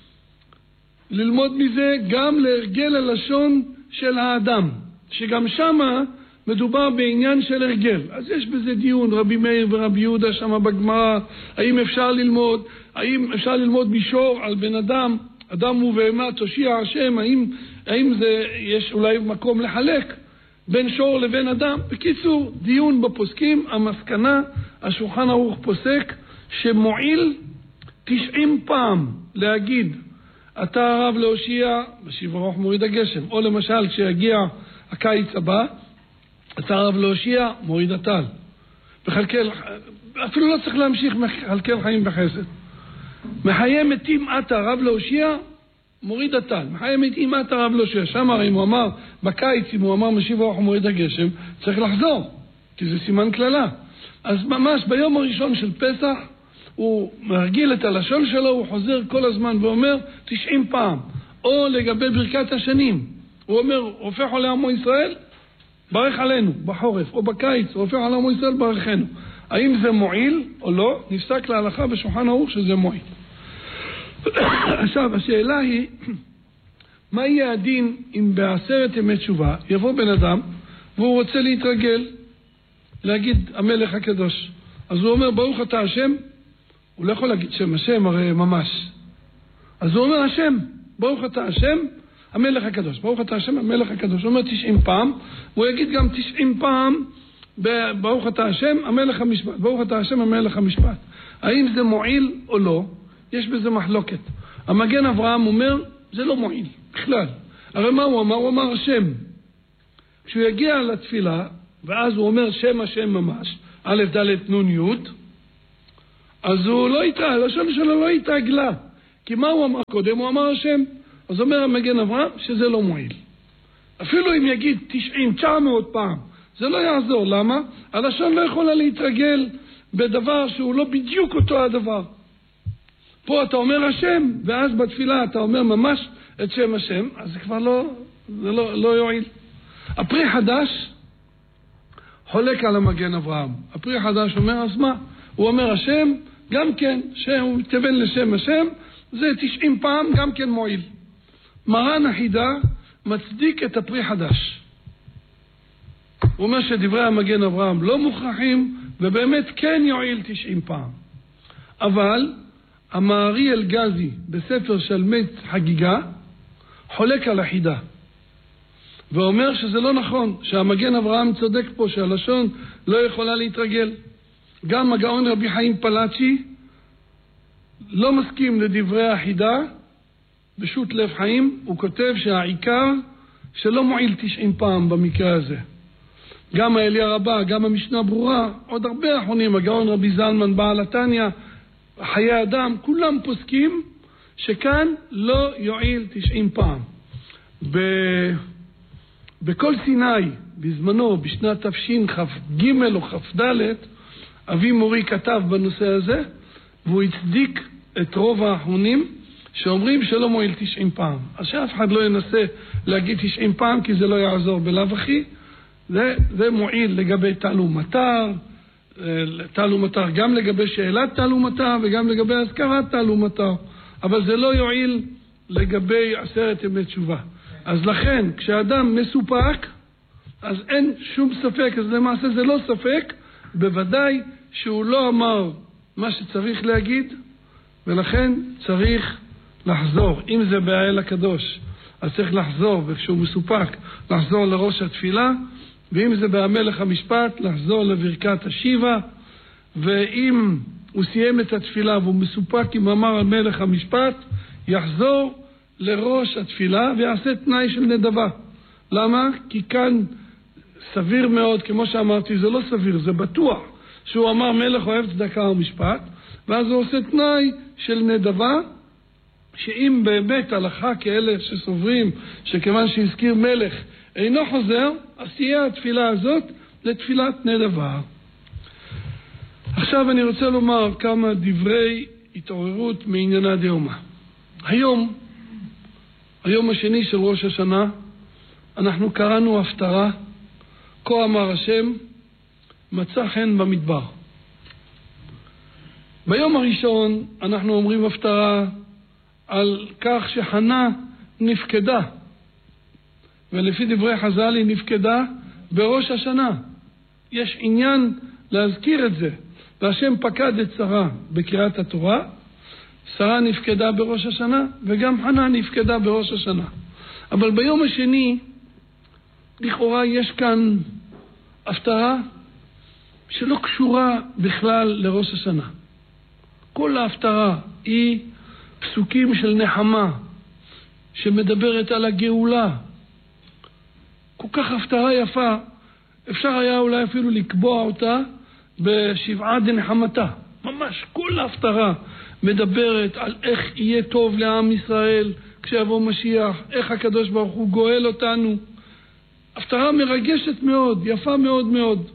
ללמוד מזה גם להרגל הלשון של האדם, שגם שמה מדובר בעניין של הרגל. אז יש בזה דיון, רבי מאיר ורבי יהודה שמה בגמרא, האם אפשר ללמוד, האם אפשר ללמוד מישור על בן אדם, אדם ובהמה תושיע השם, האם, האם זה, יש אולי מקום לחלק בין שור לבין אדם? בקיצור, דיון בפוסקים, המסקנה, השולחן ערוך פוסק, שמועיל תשעים פעם להגיד, אתה הרב להושיע, משיב הרוח מוריד הגשם. או למשל, כשיגיע הקיץ הבא, אתה הרב להושיע, מוריד הטל. וחלקל, אפילו לא צריך להמשיך מחלקל חיים בחסד. מחיי מתים אתה הרב להושיע, מוריד הטל. מחיי מתים אתה הרב להושיע. שם הרי אם הוא אמר, בקיץ, אם הוא אמר משיב הרוח מוריד הגשם, צריך לחזור, כי זה סימן כללה. אז ממש ביום הראשון של פסח, הוא מרגיל את הלשון שלו, הוא חוזר כל הזמן ואומר תשעים פעם. או לגבי ברכת השנים, הוא אומר, רופא חולה עמו ישראל, ברך עלינו, בחורף, או בקיץ, רופא חולה עמו ישראל, ברכנו. האם זה מועיל או לא? נפסק להלכה בשולחן ערוך שזה מועיל. עכשיו, השאלה היא, מה יהיה הדין אם בעשרת ימי תשובה יבוא בן אדם והוא רוצה להתרגל, להגיד המלך הקדוש. אז הוא אומר, ברוך אתה השם, הוא לא יכול להגיד שם השם הרי ממש. אז הוא אומר השם, ברוך אתה השם, המלך הקדוש. ברוך אתה השם, המלך הקדוש. הוא אומר תשעים פעם, והוא יגיד גם תשעים פעם, ברוך אתה השם, המלך המשפט. ברוך אתה השם, המלך המשפט. האם זה מועיל או לא? יש בזה מחלוקת. המגן אברהם אומר, זה לא מועיל, בכלל. הרי מה הוא אמר? הוא אמר השם. כשהוא יגיע לתפילה, ואז הוא אומר שם השם ממש, א' ד' נ' י', אז הוא לא יתע, הלשון שלו לא יתעגלה. כי מה הוא אמר קודם? הוא אמר השם. אז אומר המגן אברהם שזה לא מועיל. אפילו אם יגיד תשעים, תשע מאות פעם, זה לא יעזור. למה? הלשון לא יכולה להתרגל בדבר שהוא לא בדיוק אותו הדבר. פה אתה אומר השם, ואז בתפילה אתה אומר ממש את שם השם, אז זה כבר לא, זה לא, לא יועיל. הפרי חדש חולק על המגן אברהם. הפרי חדש אומר, אז מה? הוא אומר השם, גם כן, שהוא מתכוון לשם השם, זה תשעים פעם גם כן מועיל. מרן החידה מצדיק את הפרי חדש. הוא אומר שדברי המגן אברהם לא מוכרחים, ובאמת כן יועיל תשעים פעם. אבל המארי אלגזי בספר שלמי חגיגה חולק על החידה. ואומר שזה לא נכון, שהמגן אברהם צודק פה, שהלשון לא יכולה להתרגל. גם הגאון רבי חיים פלאצ'י לא מסכים לדברי החידה, בשו"ת לב חיים, הוא כותב שהעיקר שלא מועיל תשעים פעם במקרה הזה. גם האליה רבה, גם המשנה ברורה, עוד הרבה אחרונים, הגאון רבי זלמן בעל התניא, חיי אדם, כולם פוסקים שכאן לא יועיל תשעים פעם. ב... בכל סיני, בזמנו, בשנת תשכ"ג או כ"ד, אבי מורי כתב בנושא הזה, והוא הצדיק את רוב האחרונים שאומרים שלא מועיל תשעים פעם. אז שאף אחד לא ינסה להגיד תשעים פעם, כי זה לא יעזור בלאו הכי. זה, זה מועיל לגבי תל ומטר, תל ומטר, גם לגבי שאלת תל ומטר וגם לגבי הזכרת תל ומטר. אבל זה לא יועיל לגבי עשרת ימי תשובה. אז לכן, כשאדם מסופק, אז אין שום ספק, אז למעשה זה לא ספק, בוודאי שהוא לא אמר מה שצריך להגיד, ולכן צריך לחזור. אם זה באל הקדוש, אז צריך לחזור, וכשהוא מסופק, לחזור לראש התפילה, ואם זה בהמלך המשפט, לחזור לברכת השיבה, ואם הוא סיים את התפילה והוא מסופק עם אמר המלך המשפט, יחזור לראש התפילה ויעשה תנאי של נדבה. למה? כי כאן סביר מאוד, כמו שאמרתי, זה לא סביר, זה בטוח, שהוא אמר מלך אוהב צדקה ומשפט, ואז הוא עושה תנאי של נדבה, שאם באמת הלכה כאלה שסוברים שכיוון שהזכיר מלך אינו חוזר, אז תהיה התפילה הזאת לתפילת נדבה. עכשיו אני רוצה לומר כמה דברי התעוררות מעניינה דיומא. היום, היום השני של ראש השנה, אנחנו קראנו הפטרה, כה אמר השם, מצא חן במדבר. ביום הראשון אנחנו אומרים הפטרה על כך שחנה נפקדה, ולפי דברי חז"ל היא נפקדה בראש השנה. יש עניין להזכיר את זה. והשם פקד את שרה בקריאת התורה, שרה נפקדה בראש השנה, וגם חנה נפקדה בראש השנה. אבל ביום השני, לכאורה יש כאן הפטרה שלא קשורה בכלל לראש השנה. כל ההפטרה היא פסוקים של נחמה, שמדברת על הגאולה. כל כך הפטרה יפה, אפשר היה אולי אפילו לקבוע אותה בשבעה דנחמתה. ממש כל ההפטרה מדברת על איך יהיה טוב לעם ישראל כשיבוא משיח, איך הקדוש ברוך הוא גואל אותנו. הפטרה מרגשת מאוד, יפה מאוד מאוד.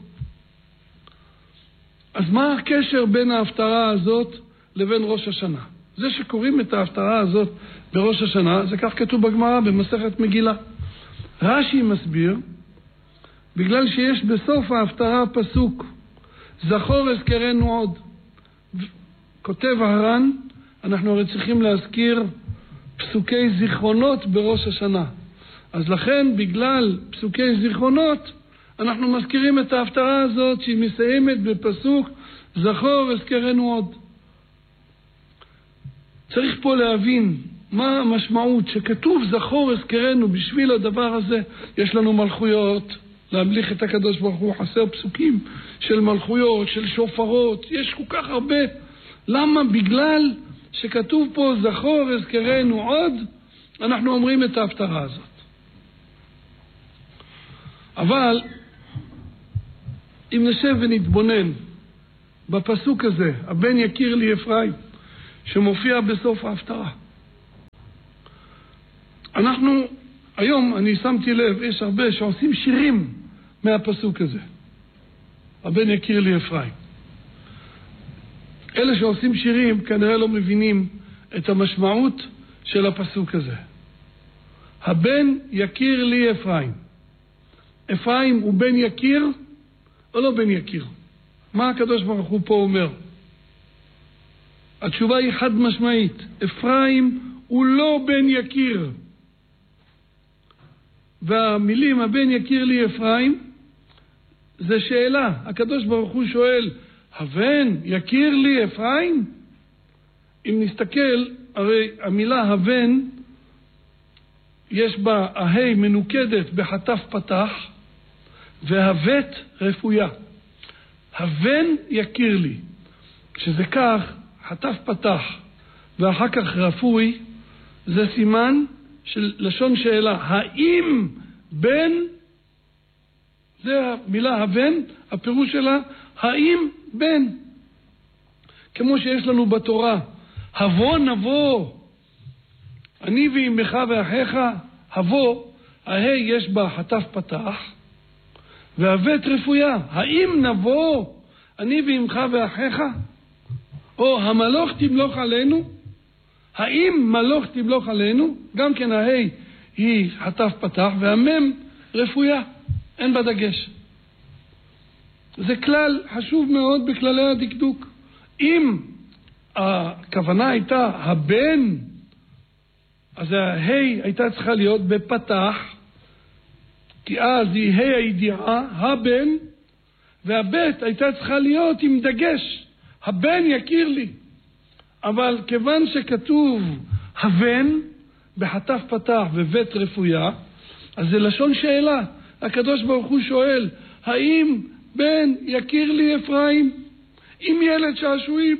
אז מה הקשר בין ההפטרה הזאת לבין ראש השנה? זה שקוראים את ההפטרה הזאת בראש השנה, זה כך כתוב בגמרא במסכת מגילה. רש"י מסביר, בגלל שיש בסוף ההפטרה פסוק, זכור אזכרנו עוד. כותב הר"ן, אנחנו הרי צריכים להזכיר פסוקי זיכרונות בראש השנה. אז לכן, בגלל פסוקי זיכרונות, אנחנו מזכירים את ההפטרה הזאת שהיא מסיימת בפסוק, זכור אזכרנו עוד. צריך פה להבין מה המשמעות שכתוב זכור אזכרנו בשביל הדבר הזה. יש לנו מלכויות, להמליך את הקדוש ברוך הוא, חסר פסוקים של מלכויות, של שופרות, יש כל כך הרבה. למה? בגלל שכתוב פה זכור אזכרנו עוד, אנחנו אומרים את ההפטרה הזאת. אבל אם נשב ונתבונן בפסוק הזה, הבן יכיר לי אפרים, שמופיע בסוף ההפטרה, אנחנו היום, אני שמתי לב, יש הרבה שעושים שירים מהפסוק הזה, הבן יכיר לי אפרים. אלה שעושים שירים כנראה לא מבינים את המשמעות של הפסוק הזה. הבן יכיר לי אפרים. אפרים הוא בן יכיר או לא בן יכיר? מה הקדוש ברוך הוא פה אומר? התשובה היא חד משמעית. אפרים הוא לא בן יכיר. והמילים הבן יכיר לי אפרים זה שאלה. הקדוש ברוך הוא שואל, הבן יכיר לי אפרים? אם נסתכל, הרי המילה הבן יש בה ההי מנוקדת בחטף פתח והבט רפויה. הבן יכיר לי. כשזה כך, חטף פתח ואחר כך רפוי, זה סימן של לשון שאלה. האם בן, זה המילה הבן, הפירוש שלה, האם בן. כמו שיש לנו בתורה, הבוא נבוא, אני ואמך ואחיך, הבוא, ההי יש בה חטף פתח, והבט רפויה. האם נבוא, אני ואמך ואחיך? או המלוך תמלוך עלינו? האם מלוך תמלוך עלינו? גם כן ההי היא חטף פתח, והמם רפויה, אין בה דגש. זה כלל חשוב מאוד בכללי הדקדוק. אם הכוונה הייתה הבן, אז ההי הייתה צריכה להיות בפתח, כי אז היא ה' הידיעה, הבן, והבית הייתה צריכה להיות עם דגש, הבן יכיר לי. אבל כיוון שכתוב הבן בחטף פתח ובית רפויה, אז זה לשון שאלה. הקדוש ברוך הוא שואל, האם בן יכיר לי אפרים? עם ילד שעשועים.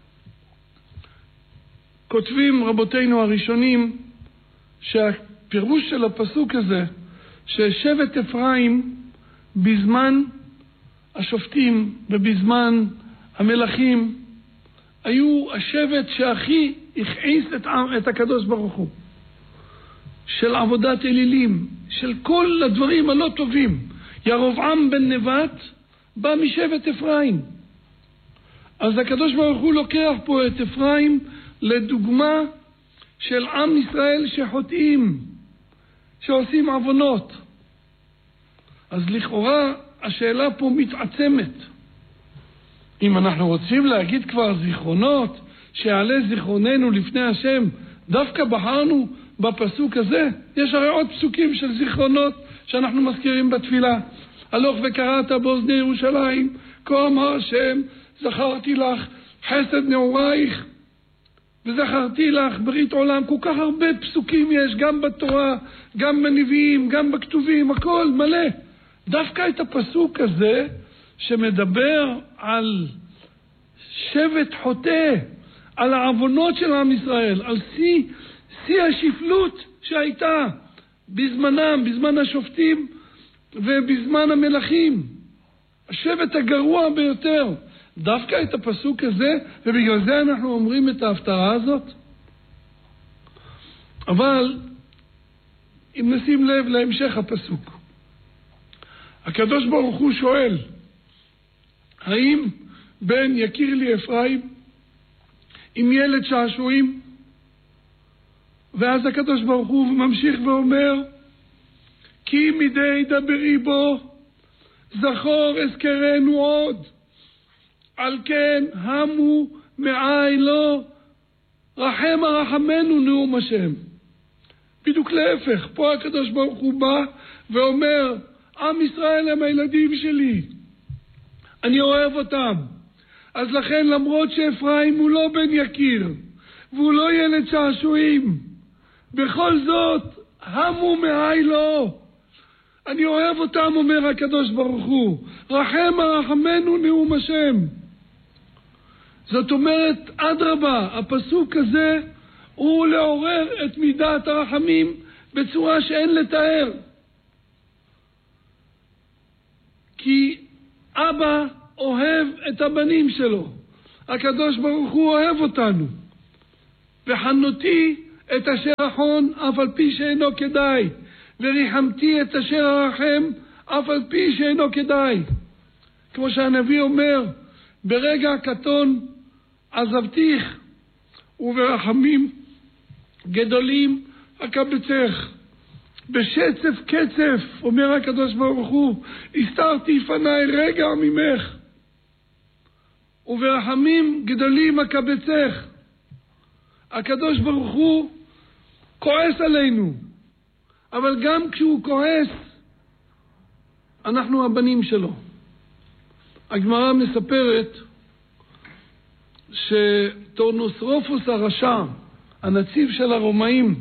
כותבים רבותינו הראשונים שהפירוש של הפסוק הזה, ששבט אפרים בזמן השופטים ובזמן המלכים היו השבט שהכי הכעיס את, את הקדוש ברוך הוא, של עבודת אלילים, של כל הדברים הלא טובים. ירבעם בן נבט בא משבט אפרים. אז הקדוש ברוך הוא לוקח פה את אפרים לדוגמה של עם ישראל שחוטאים, שעושים עוונות. אז לכאורה השאלה פה מתעצמת. אם אנחנו רוצים להגיד כבר זיכרונות, שיעלה זיכרוננו לפני השם, דווקא בחרנו בפסוק הזה. יש הרי עוד פסוקים של זיכרונות שאנחנו מזכירים בתפילה. הלוך וקראת באוזני ירושלים, כה אמר השם, זכרתי לך חסד נעורייך וזכרתי לך ברית עולם. כל כך הרבה פסוקים יש, גם בתורה, גם בנביאים, גם בכתובים, הכל מלא. דווקא את הפסוק הזה שמדבר על שבט חוטא, על העוונות של עם ישראל, על שיא, שיא השפלות שהייתה בזמנם, בזמן השופטים ובזמן המלכים. השבט הגרוע ביותר. דווקא את הפסוק הזה, ובגלל זה אנחנו אומרים את ההפטרה הזאת. אבל אם נשים לב להמשך הפסוק, הקדוש ברוך הוא שואל, האם בן יכיר לי אפרים עם ילד שעשועים? ואז הקדוש ברוך הוא ממשיך ואומר, כי מדי דברי בו זכור אזכרנו עוד, על כן המו מעי לו, רחם הרחמנו נאום השם. בדיוק להפך, פה הקדוש ברוך הוא בא ואומר, עם ישראל הם הילדים שלי, אני אוהב אותם. אז לכן למרות שאפרים הוא לא בן יקיר והוא לא ילד שעשועים, בכל זאת המו מעי לו, אני אוהב אותם, אומר הקדוש ברוך הוא, רחם הרחמנו נאום השם. זאת אומרת, אדרבה, הפסוק הזה הוא לעורר את מידת הרחמים בצורה שאין לתאר. כי אבא אוהב את הבנים שלו. הקדוש ברוך הוא אוהב אותנו. וחנותי את אשר אחון אף על פי שאינו כדאי, וריחמתי את אשר הרחם אף על פי שאינו כדאי. כמו שהנביא אומר, ברגע קטון עזבתיך, וברחמים גדולים אקבצך. בשצף קצף, אומר הקדוש ברוך הוא, הסתרתי פניי רגע ממך, וברחמים גדולים אקבצך. הקדוש ברוך הוא כועס עלינו, אבל גם כשהוא כועס, אנחנו הבנים שלו. הגמרא מספרת שטורנוסרופוס הרשע, הנציב של הרומאים,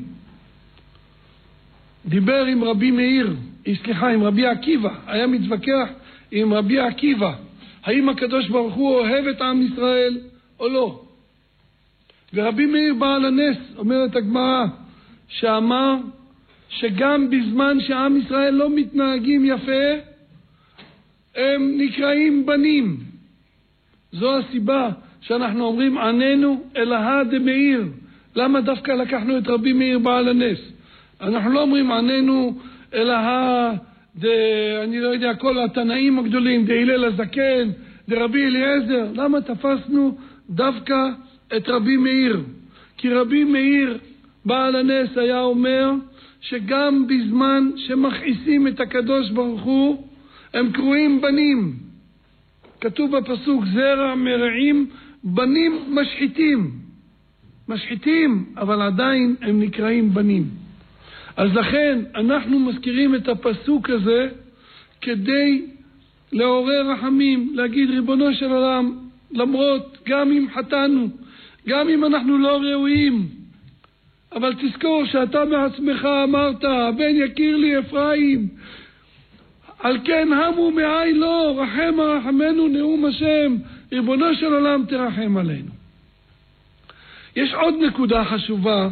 דיבר עם רבי מאיר, סליחה, עם רבי עקיבא, היה מתווכח עם רבי עקיבא, האם הקדוש ברוך הוא אוהב את עם ישראל או לא. ורבי מאיר בעל הנס, אומרת הגמרא, שאמר שגם בזמן שעם ישראל לא מתנהגים יפה, הם נקראים בנים. זו הסיבה שאנחנו אומרים עננו אלהה דמאיר. למה דווקא לקחנו את רבי מאיר בעל הנס? אנחנו לא אומרים עננו אלהה ד... אני לא יודע, כל התנאים הגדולים, דהילל הזקן, דרבי אליעזר. למה תפסנו דווקא את רבי מאיר? כי רבי מאיר בעל הנס היה אומר שגם בזמן שמכעיסים את הקדוש ברוך הוא, הם קרואים בנים. כתוב בפסוק, זרע מרעים בנים משחיתים. משחיתים, אבל עדיין הם נקראים בנים. אז לכן אנחנו מזכירים את הפסוק הזה כדי לעורר רחמים, להגיד ריבונו של עולם, למרות גם אם חטאנו, גם אם אנחנו לא ראויים, אבל תזכור שאתה בעצמך אמרת, הבן יכיר לי אפרים, על כן המו מעי לא, רחם הרחמנו נאום השם, ריבונו של עולם תרחם עלינו. יש עוד נקודה חשובה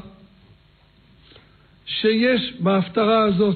שיש בהפטרה הזאת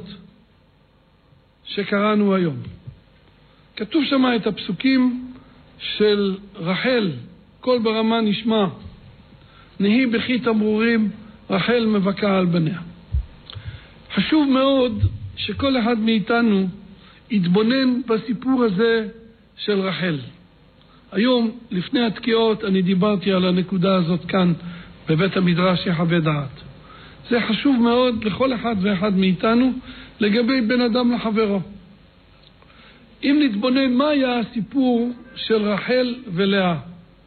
שקראנו היום. כתוב שם את הפסוקים של רחל, כל ברמה נשמע, נהי בכי תמרורים, רחל מבכה על בניה. חשוב מאוד שכל אחד מאיתנו יתבונן בסיפור הזה של רחל. היום, לפני התקיעות, אני דיברתי על הנקודה הזאת כאן בבית המדרש יחווה דעת. זה חשוב מאוד לכל אחד ואחד מאיתנו לגבי בן אדם לחברו. אם נתבונן מה היה הסיפור של רחל ולאה.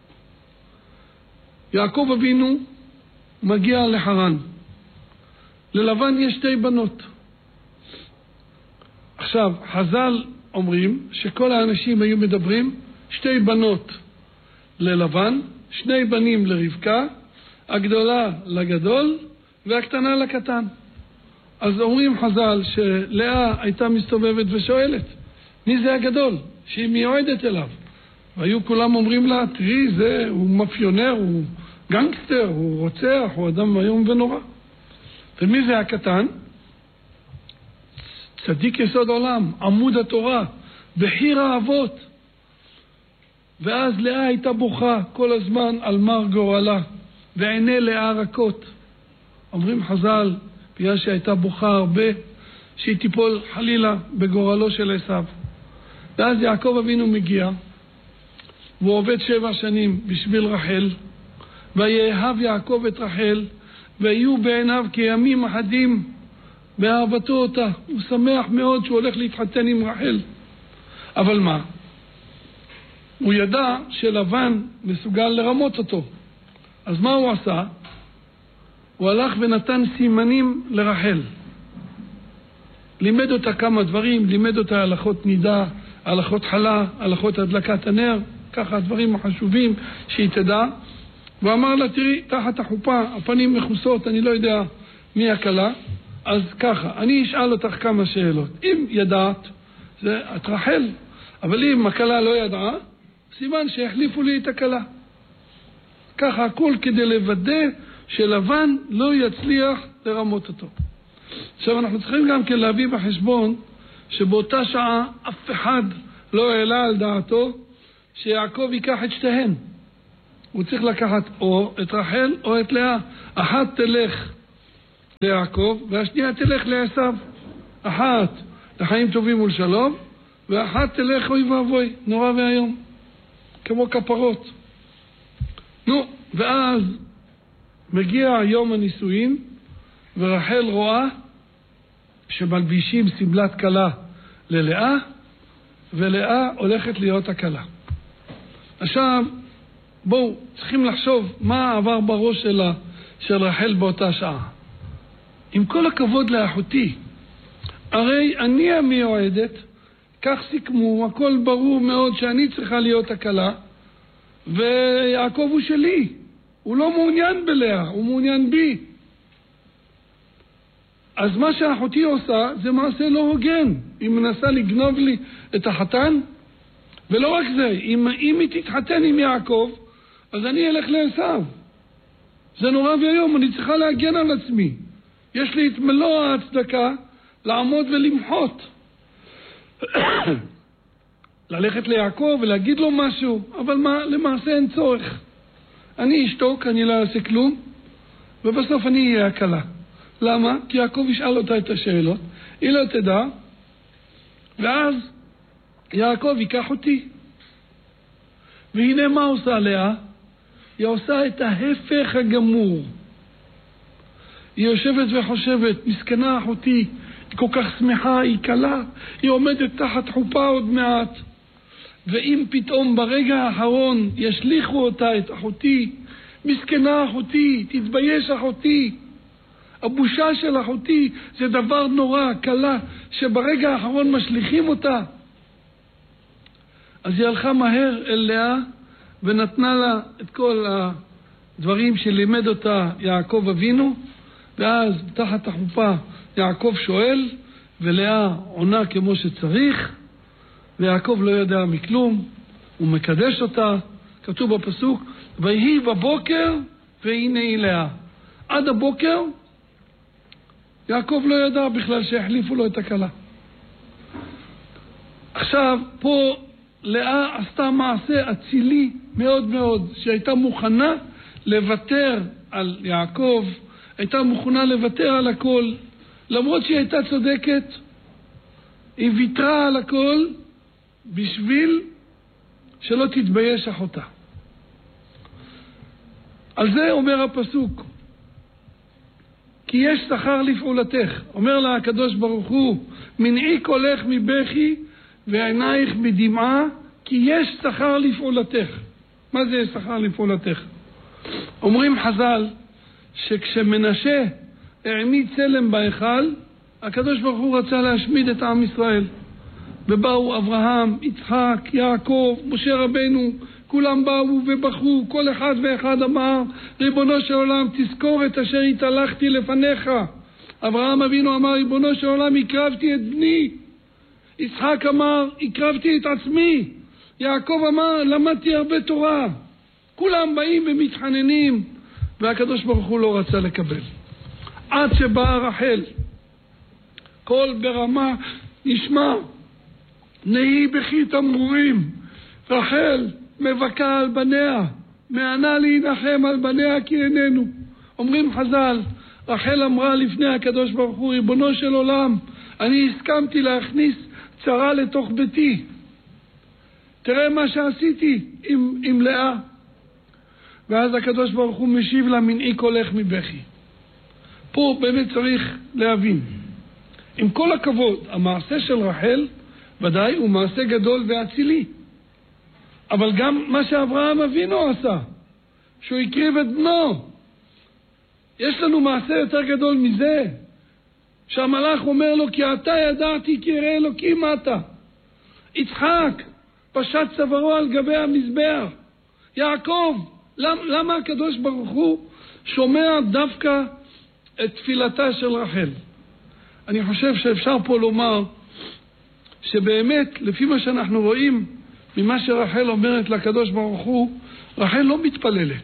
יעקב אבינו מגיע לחרן. ללבן יש שתי בנות. עכשיו, חז"ל אומרים שכל האנשים היו מדברים שתי בנות ללבן, שני בנים לרבקה, הגדולה לגדול והקטנה לקטן. אז אומרים חז"ל שלאה הייתה מסתובבת ושואלת, מי זה הגדול? שהיא מיועדת אליו. והיו כולם אומרים לה, תראי, זה, הוא מפיונר, הוא גנגסטר, הוא רוצח, הוא אדם איום ונורא. ומי זה הקטן? צדיק יסוד עולם, עמוד התורה, בחיר האבות. ואז לאה הייתה בוכה כל הזמן על מר גורלה, ועיני לאה רכות. אומרים חז"ל, בגלל שהייתה בוכה הרבה, שהיא תיפול חלילה בגורלו של עשיו. ואז יעקב אבינו מגיע, והוא עובד שבע שנים בשביל רחל, ויאהב יעקב את רחל, והיו בעיניו כימים אחדים באהבתו אותה. הוא שמח מאוד שהוא הולך להתחתן עם רחל. אבל מה? הוא ידע שלבן מסוגל לרמות אותו. אז מה הוא עשה? הוא הלך ונתן סימנים לרחל. לימד אותה כמה דברים, לימד אותה הלכות נידה, הלכות חלה, הלכות הדלקת הנר, ככה הדברים החשובים שהיא תדע. והוא אמר לה, תראי, תחת החופה, הפנים מכוסות, אני לא יודע מי הכלה, אז ככה, אני אשאל אותך כמה שאלות. אם ידעת, זה את רחל, אבל אם הכלה לא ידעה, סימן שהחליפו לי את הכלה. ככה הכל כדי לוודא שלבן לא יצליח לרמות אותו. עכשיו אנחנו צריכים גם כן להביא בחשבון שבאותה שעה אף אחד לא העלה על דעתו שיעקב ייקח את שתיהן. הוא צריך לקחת או את רחל או את לאה. אחת תלך ליעקב והשנייה תלך לעשיו. אחת לחיים טובים ולשלום, ואחת תלך אוי ואבוי, נורא והיום, כמו כפרות. נו, ואז מגיע יום הנישואין, ורחל רואה שמלבישים סמלת כלה ללאה, ולאה הולכת להיות הכלה. עכשיו, בואו, צריכים לחשוב מה עבר בראש שלה, של רחל באותה שעה. עם כל הכבוד לאחותי, הרי אני המיועדת, כך סיכמו, הכל ברור מאוד שאני צריכה להיות הכלה, ויעקב הוא שלי, הוא לא מעוניין בלאה, הוא מעוניין בי. אז מה שאחותי עושה זה מעשה לא הוגן. היא מנסה לגנוב לי את החתן, ולא רק זה, אם, אם היא תתחתן עם יעקב, אז אני אלך לעשיו. זה נורא והיום, אני צריכה להגן על עצמי. יש לי את מלוא ההצדקה לעמוד ולמחות. ללכת ליעקב ולהגיד לו משהו, אבל מה, למעשה אין צורך. אני אשתוק, אני לא אעשה כלום, ובסוף אני אהיה הכלה. למה? כי יעקב ישאל אותה את השאלות, היא לא תדע, ואז יעקב ייקח אותי. והנה מה עושה לאה? היא עושה את ההפך הגמור. היא יושבת וחושבת, מסכנה אחותי, היא כל כך שמחה, היא קלה, היא עומדת תחת חופה עוד מעט. ואם פתאום ברגע האחרון ישליחו אותה, את אחותי, מסכנה אחותי, תתבייש אחותי. הבושה של אחותי זה דבר נורא, קלה, שברגע האחרון משליחים אותה. אז היא הלכה מהר אל לאה ונתנה לה את כל הדברים שלימד אותה יעקב אבינו, ואז תחת החופה יעקב שואל ולאה עונה כמו שצריך, ויעקב לא יודע מכלום, הוא מקדש אותה. כתוב בפסוק, ויהי בבוקר והנה היא לאה. עד הבוקר יעקב לא ידע בכלל שהחליפו לו את הכלה. עכשיו פה לאה עשתה מעשה אצילי מאוד מאוד, שהייתה מוכנה לוותר על יעקב, הייתה מוכנה לוותר על הכל, למרות שהיא הייתה צודקת, היא ויתרה על הכל בשביל שלא תתבייש אחותה. על זה אומר הפסוק, כי יש שכר לפעולתך. אומר לה הקדוש ברוך הוא, מנעי קולך מבכי ועינייך מדמעה, כי יש שכר לפעולתך. מה זה שכר לפעולתך? אומרים חז"ל שכשמנשה העמיד צלם בהיכל, הקדוש ברוך הוא רצה להשמיד את עם ישראל. ובאו אברהם, יצחק, יעקב, משה רבנו, כולם באו ובחרו, כל אחד ואחד אמר, ריבונו של עולם, תזכור את אשר התהלכתי לפניך. אברהם אבינו אמר, ריבונו של עולם, הקרבתי את בני. יצחק אמר, הקרבתי את עצמי. יעקב אמר, למדתי הרבה תורה. כולם באים ומתחננים, והקדוש ברוך הוא לא רצה לקבל. עד שבאה רחל, קול ברמה נשמע, נהי בכי תמרורים, רחל מבכה על בניה, מענה להנחם על בניה כי איננו. אומרים חז"ל, רחל אמרה לפני הקדוש ברוך הוא, ריבונו של עולם, אני הסכמתי להכניס צרה לתוך ביתי. תראה מה שעשיתי עם, עם לאה. ואז הקדוש ברוך הוא משיב לה, מנעי קולך מבכי. פה באמת צריך להבין, עם כל הכבוד, המעשה של רחל ודאי הוא מעשה גדול ואצילי, אבל גם מה שאברהם אבינו עשה, שהוא הקריב את בנו, יש לנו מעשה יותר גדול מזה, שהמלאך אומר לו, כי אתה ידעתי כי ירא אלוקים אתה. יצחק פשט צווארו על גבי המזבח. יעקב, למה, למה הקדוש ברוך הוא שומע דווקא את תפילתה של רחל? אני חושב שאפשר פה לומר שבאמת לפי מה שאנחנו רואים ממה שרחל אומרת לקדוש ברוך הוא, רחל לא מתפללת.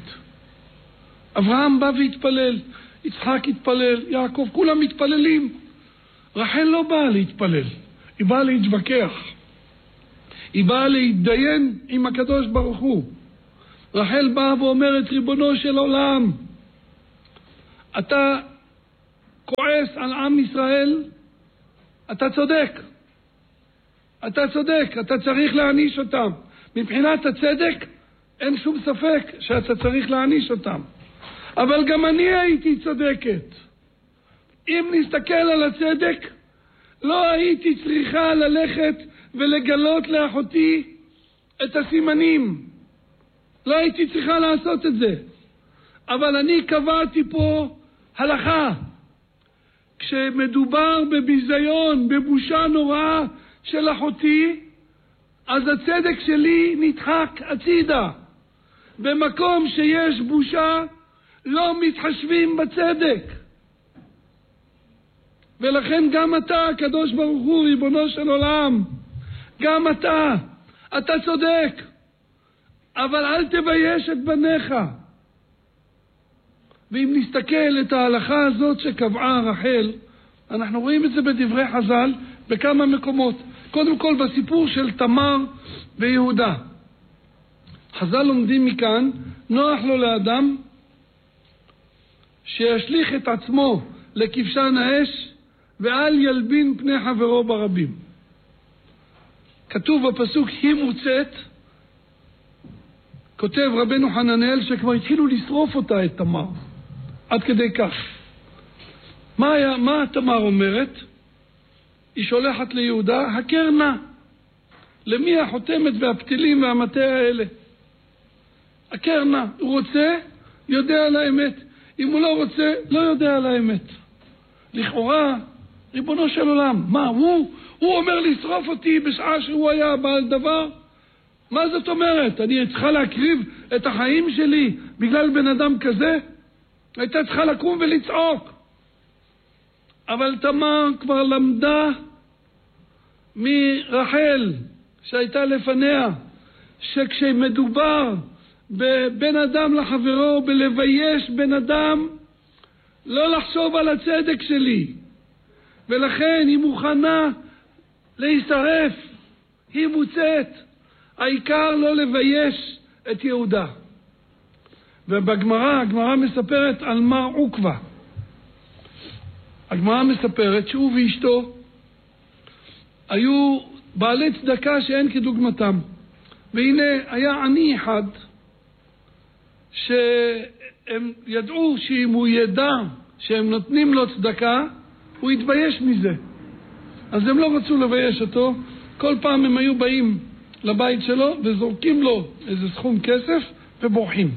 אברהם בא והתפלל, יצחק התפלל, יעקב, כולם מתפללים. רחל לא באה להתפלל, היא באה להתווכח. היא באה להתדיין עם הקדוש ברוך הוא. רחל באה ואומרת, ריבונו של עולם, אתה כועס על עם ישראל, אתה צודק. אתה צודק, אתה צריך להעניש אותם. מבחינת הצדק, אין שום ספק שאתה צריך להעניש אותם. אבל גם אני הייתי צודקת. אם נסתכל על הצדק, לא הייתי צריכה ללכת ולגלות לאחותי את הסימנים. לא הייתי צריכה לעשות את זה. אבל אני קבעתי פה הלכה. כשמדובר בביזיון, בבושה נוראה של אחותי, אז הצדק שלי נדחק הצידה. במקום שיש בושה, לא מתחשבים בצדק. ולכן גם אתה, הקדוש ברוך הוא, ריבונו של עולם, גם אתה, אתה צודק, אבל אל תבייש את בניך. ואם נסתכל את ההלכה הזאת שקבעה רחל, אנחנו רואים את זה בדברי חז"ל בכמה מקומות. קודם כל בסיפור של תמר ויהודה. חז"ל לומדים מכאן, נוח לו לאדם שישליך את עצמו לכבשן האש ואל ילבין פני חברו ברבים. כתוב בפסוק היא מוצאת, כותב רבנו חננאל שכבר התחילו לשרוף אותה את תמר, עד כדי כך. מה, היה, מה תמר אומרת? היא שולחת ליהודה, הכר נא. למי החותמת והפתילים והמטה האלה? הכר נא. הוא רוצה, יודע על האמת. אם הוא לא רוצה, לא יודע על האמת. לכאורה, ריבונו של עולם, מה, הוא, הוא אומר לשרוף אותי בשעה שהוא היה בעל דבר? מה זאת אומרת? אני צריכה להקריב את החיים שלי בגלל בן אדם כזה? הייתה צריכה לקום ולצעוק. אבל תמר כבר למדה מרחל שהייתה לפניה, שכשמדובר בבן אדם לחברו, בלבייש בן אדם, לא לחשוב על הצדק שלי. ולכן היא מוכנה להישרף, היא מוצאת. העיקר לא לבייש את יהודה. ובגמרא, הגמרא מספרת על מר עוקווה. הגמרא מספרת שהוא ואשתו היו בעלי צדקה שאין כדוגמתם. והנה היה עני אחד שהם ידעו שאם הוא ידע שהם נותנים לו צדקה, הוא יתבייש מזה. אז הם לא רצו לבייש אותו. כל פעם הם היו באים לבית שלו וזורקים לו איזה סכום כסף ובורחים.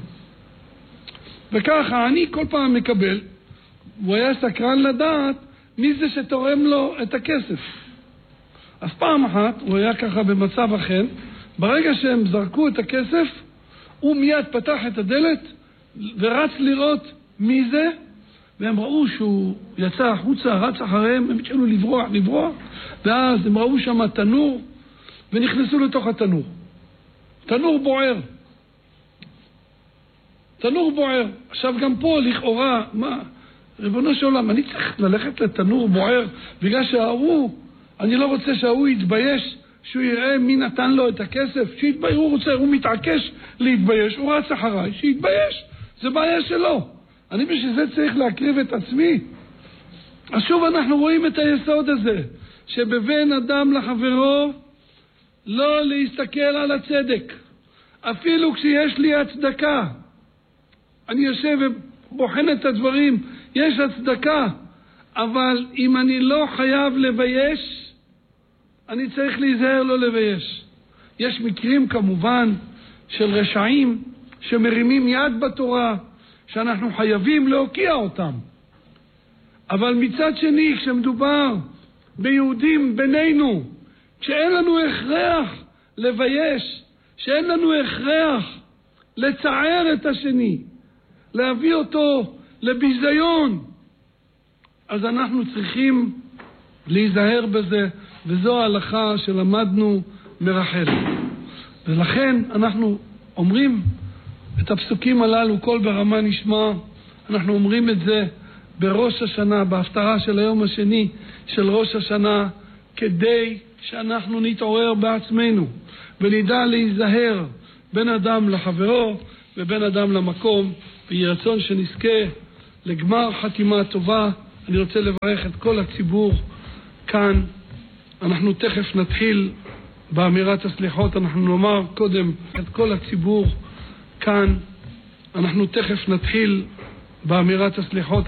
וככה אני כל פעם מקבל, הוא היה סקרן לדעת מי זה שתורם לו את הכסף. אז פעם אחת הוא היה ככה במצב אחר, ברגע שהם זרקו את הכסף, הוא מיד פתח את הדלת ורץ לראות מי זה, והם ראו שהוא יצא החוצה, רץ אחריהם, הם התחילו לברוח, לברוח, ואז הם ראו שם תנור, ונכנסו לתוך התנור. תנור בוער. תנור בוער. עכשיו גם פה לכאורה, מה, ריבונו של עולם, אני צריך ללכת לתנור בוער, בגלל שההוא, אני לא רוצה שההוא יתבייש, שהוא יראה מי נתן לו את הכסף, שיתבייש, הוא רוצה, הוא מתעקש להתבייש, הוא רץ אחריי, שיתבייש, זה בעיה שלו. אני בשביל זה צריך להקריב את עצמי. אז שוב אנחנו רואים את היסוד הזה, שבבין אדם לחברו, לא להסתכל על הצדק. אפילו כשיש לי הצדקה, אני יושב ובוחן את הדברים, יש הצדקה, אבל אם אני לא חייב לבייש, אני צריך להיזהר לא לבייש. יש מקרים כמובן של רשעים שמרימים יד בתורה, שאנחנו חייבים להוקיע אותם. אבל מצד שני, כשמדובר ביהודים בינינו, כשאין לנו הכרח לבייש, שאין לנו הכרח לצער את השני, להביא אותו לביזיון, אז אנחנו צריכים להיזהר בזה, וזו ההלכה שלמדנו מרחל. ולכן אנחנו אומרים את הפסוקים הללו, כל ברמה נשמע, אנחנו אומרים את זה בראש השנה, בהפטרה של היום השני של ראש השנה, כדי שאנחנו נתעורר בעצמנו ונדע להיזהר בין אדם לחברו ובין אדם למקום, ויהי רצון שנזכה לגמר חתימה טובה. אני רוצה לברך את כל הציבור כאן. אנחנו תכף נתחיל באמירת הסליחות. אנחנו נאמר קודם את כל הציבור כאן. אנחנו תכף נתחיל באמירת הסליחות.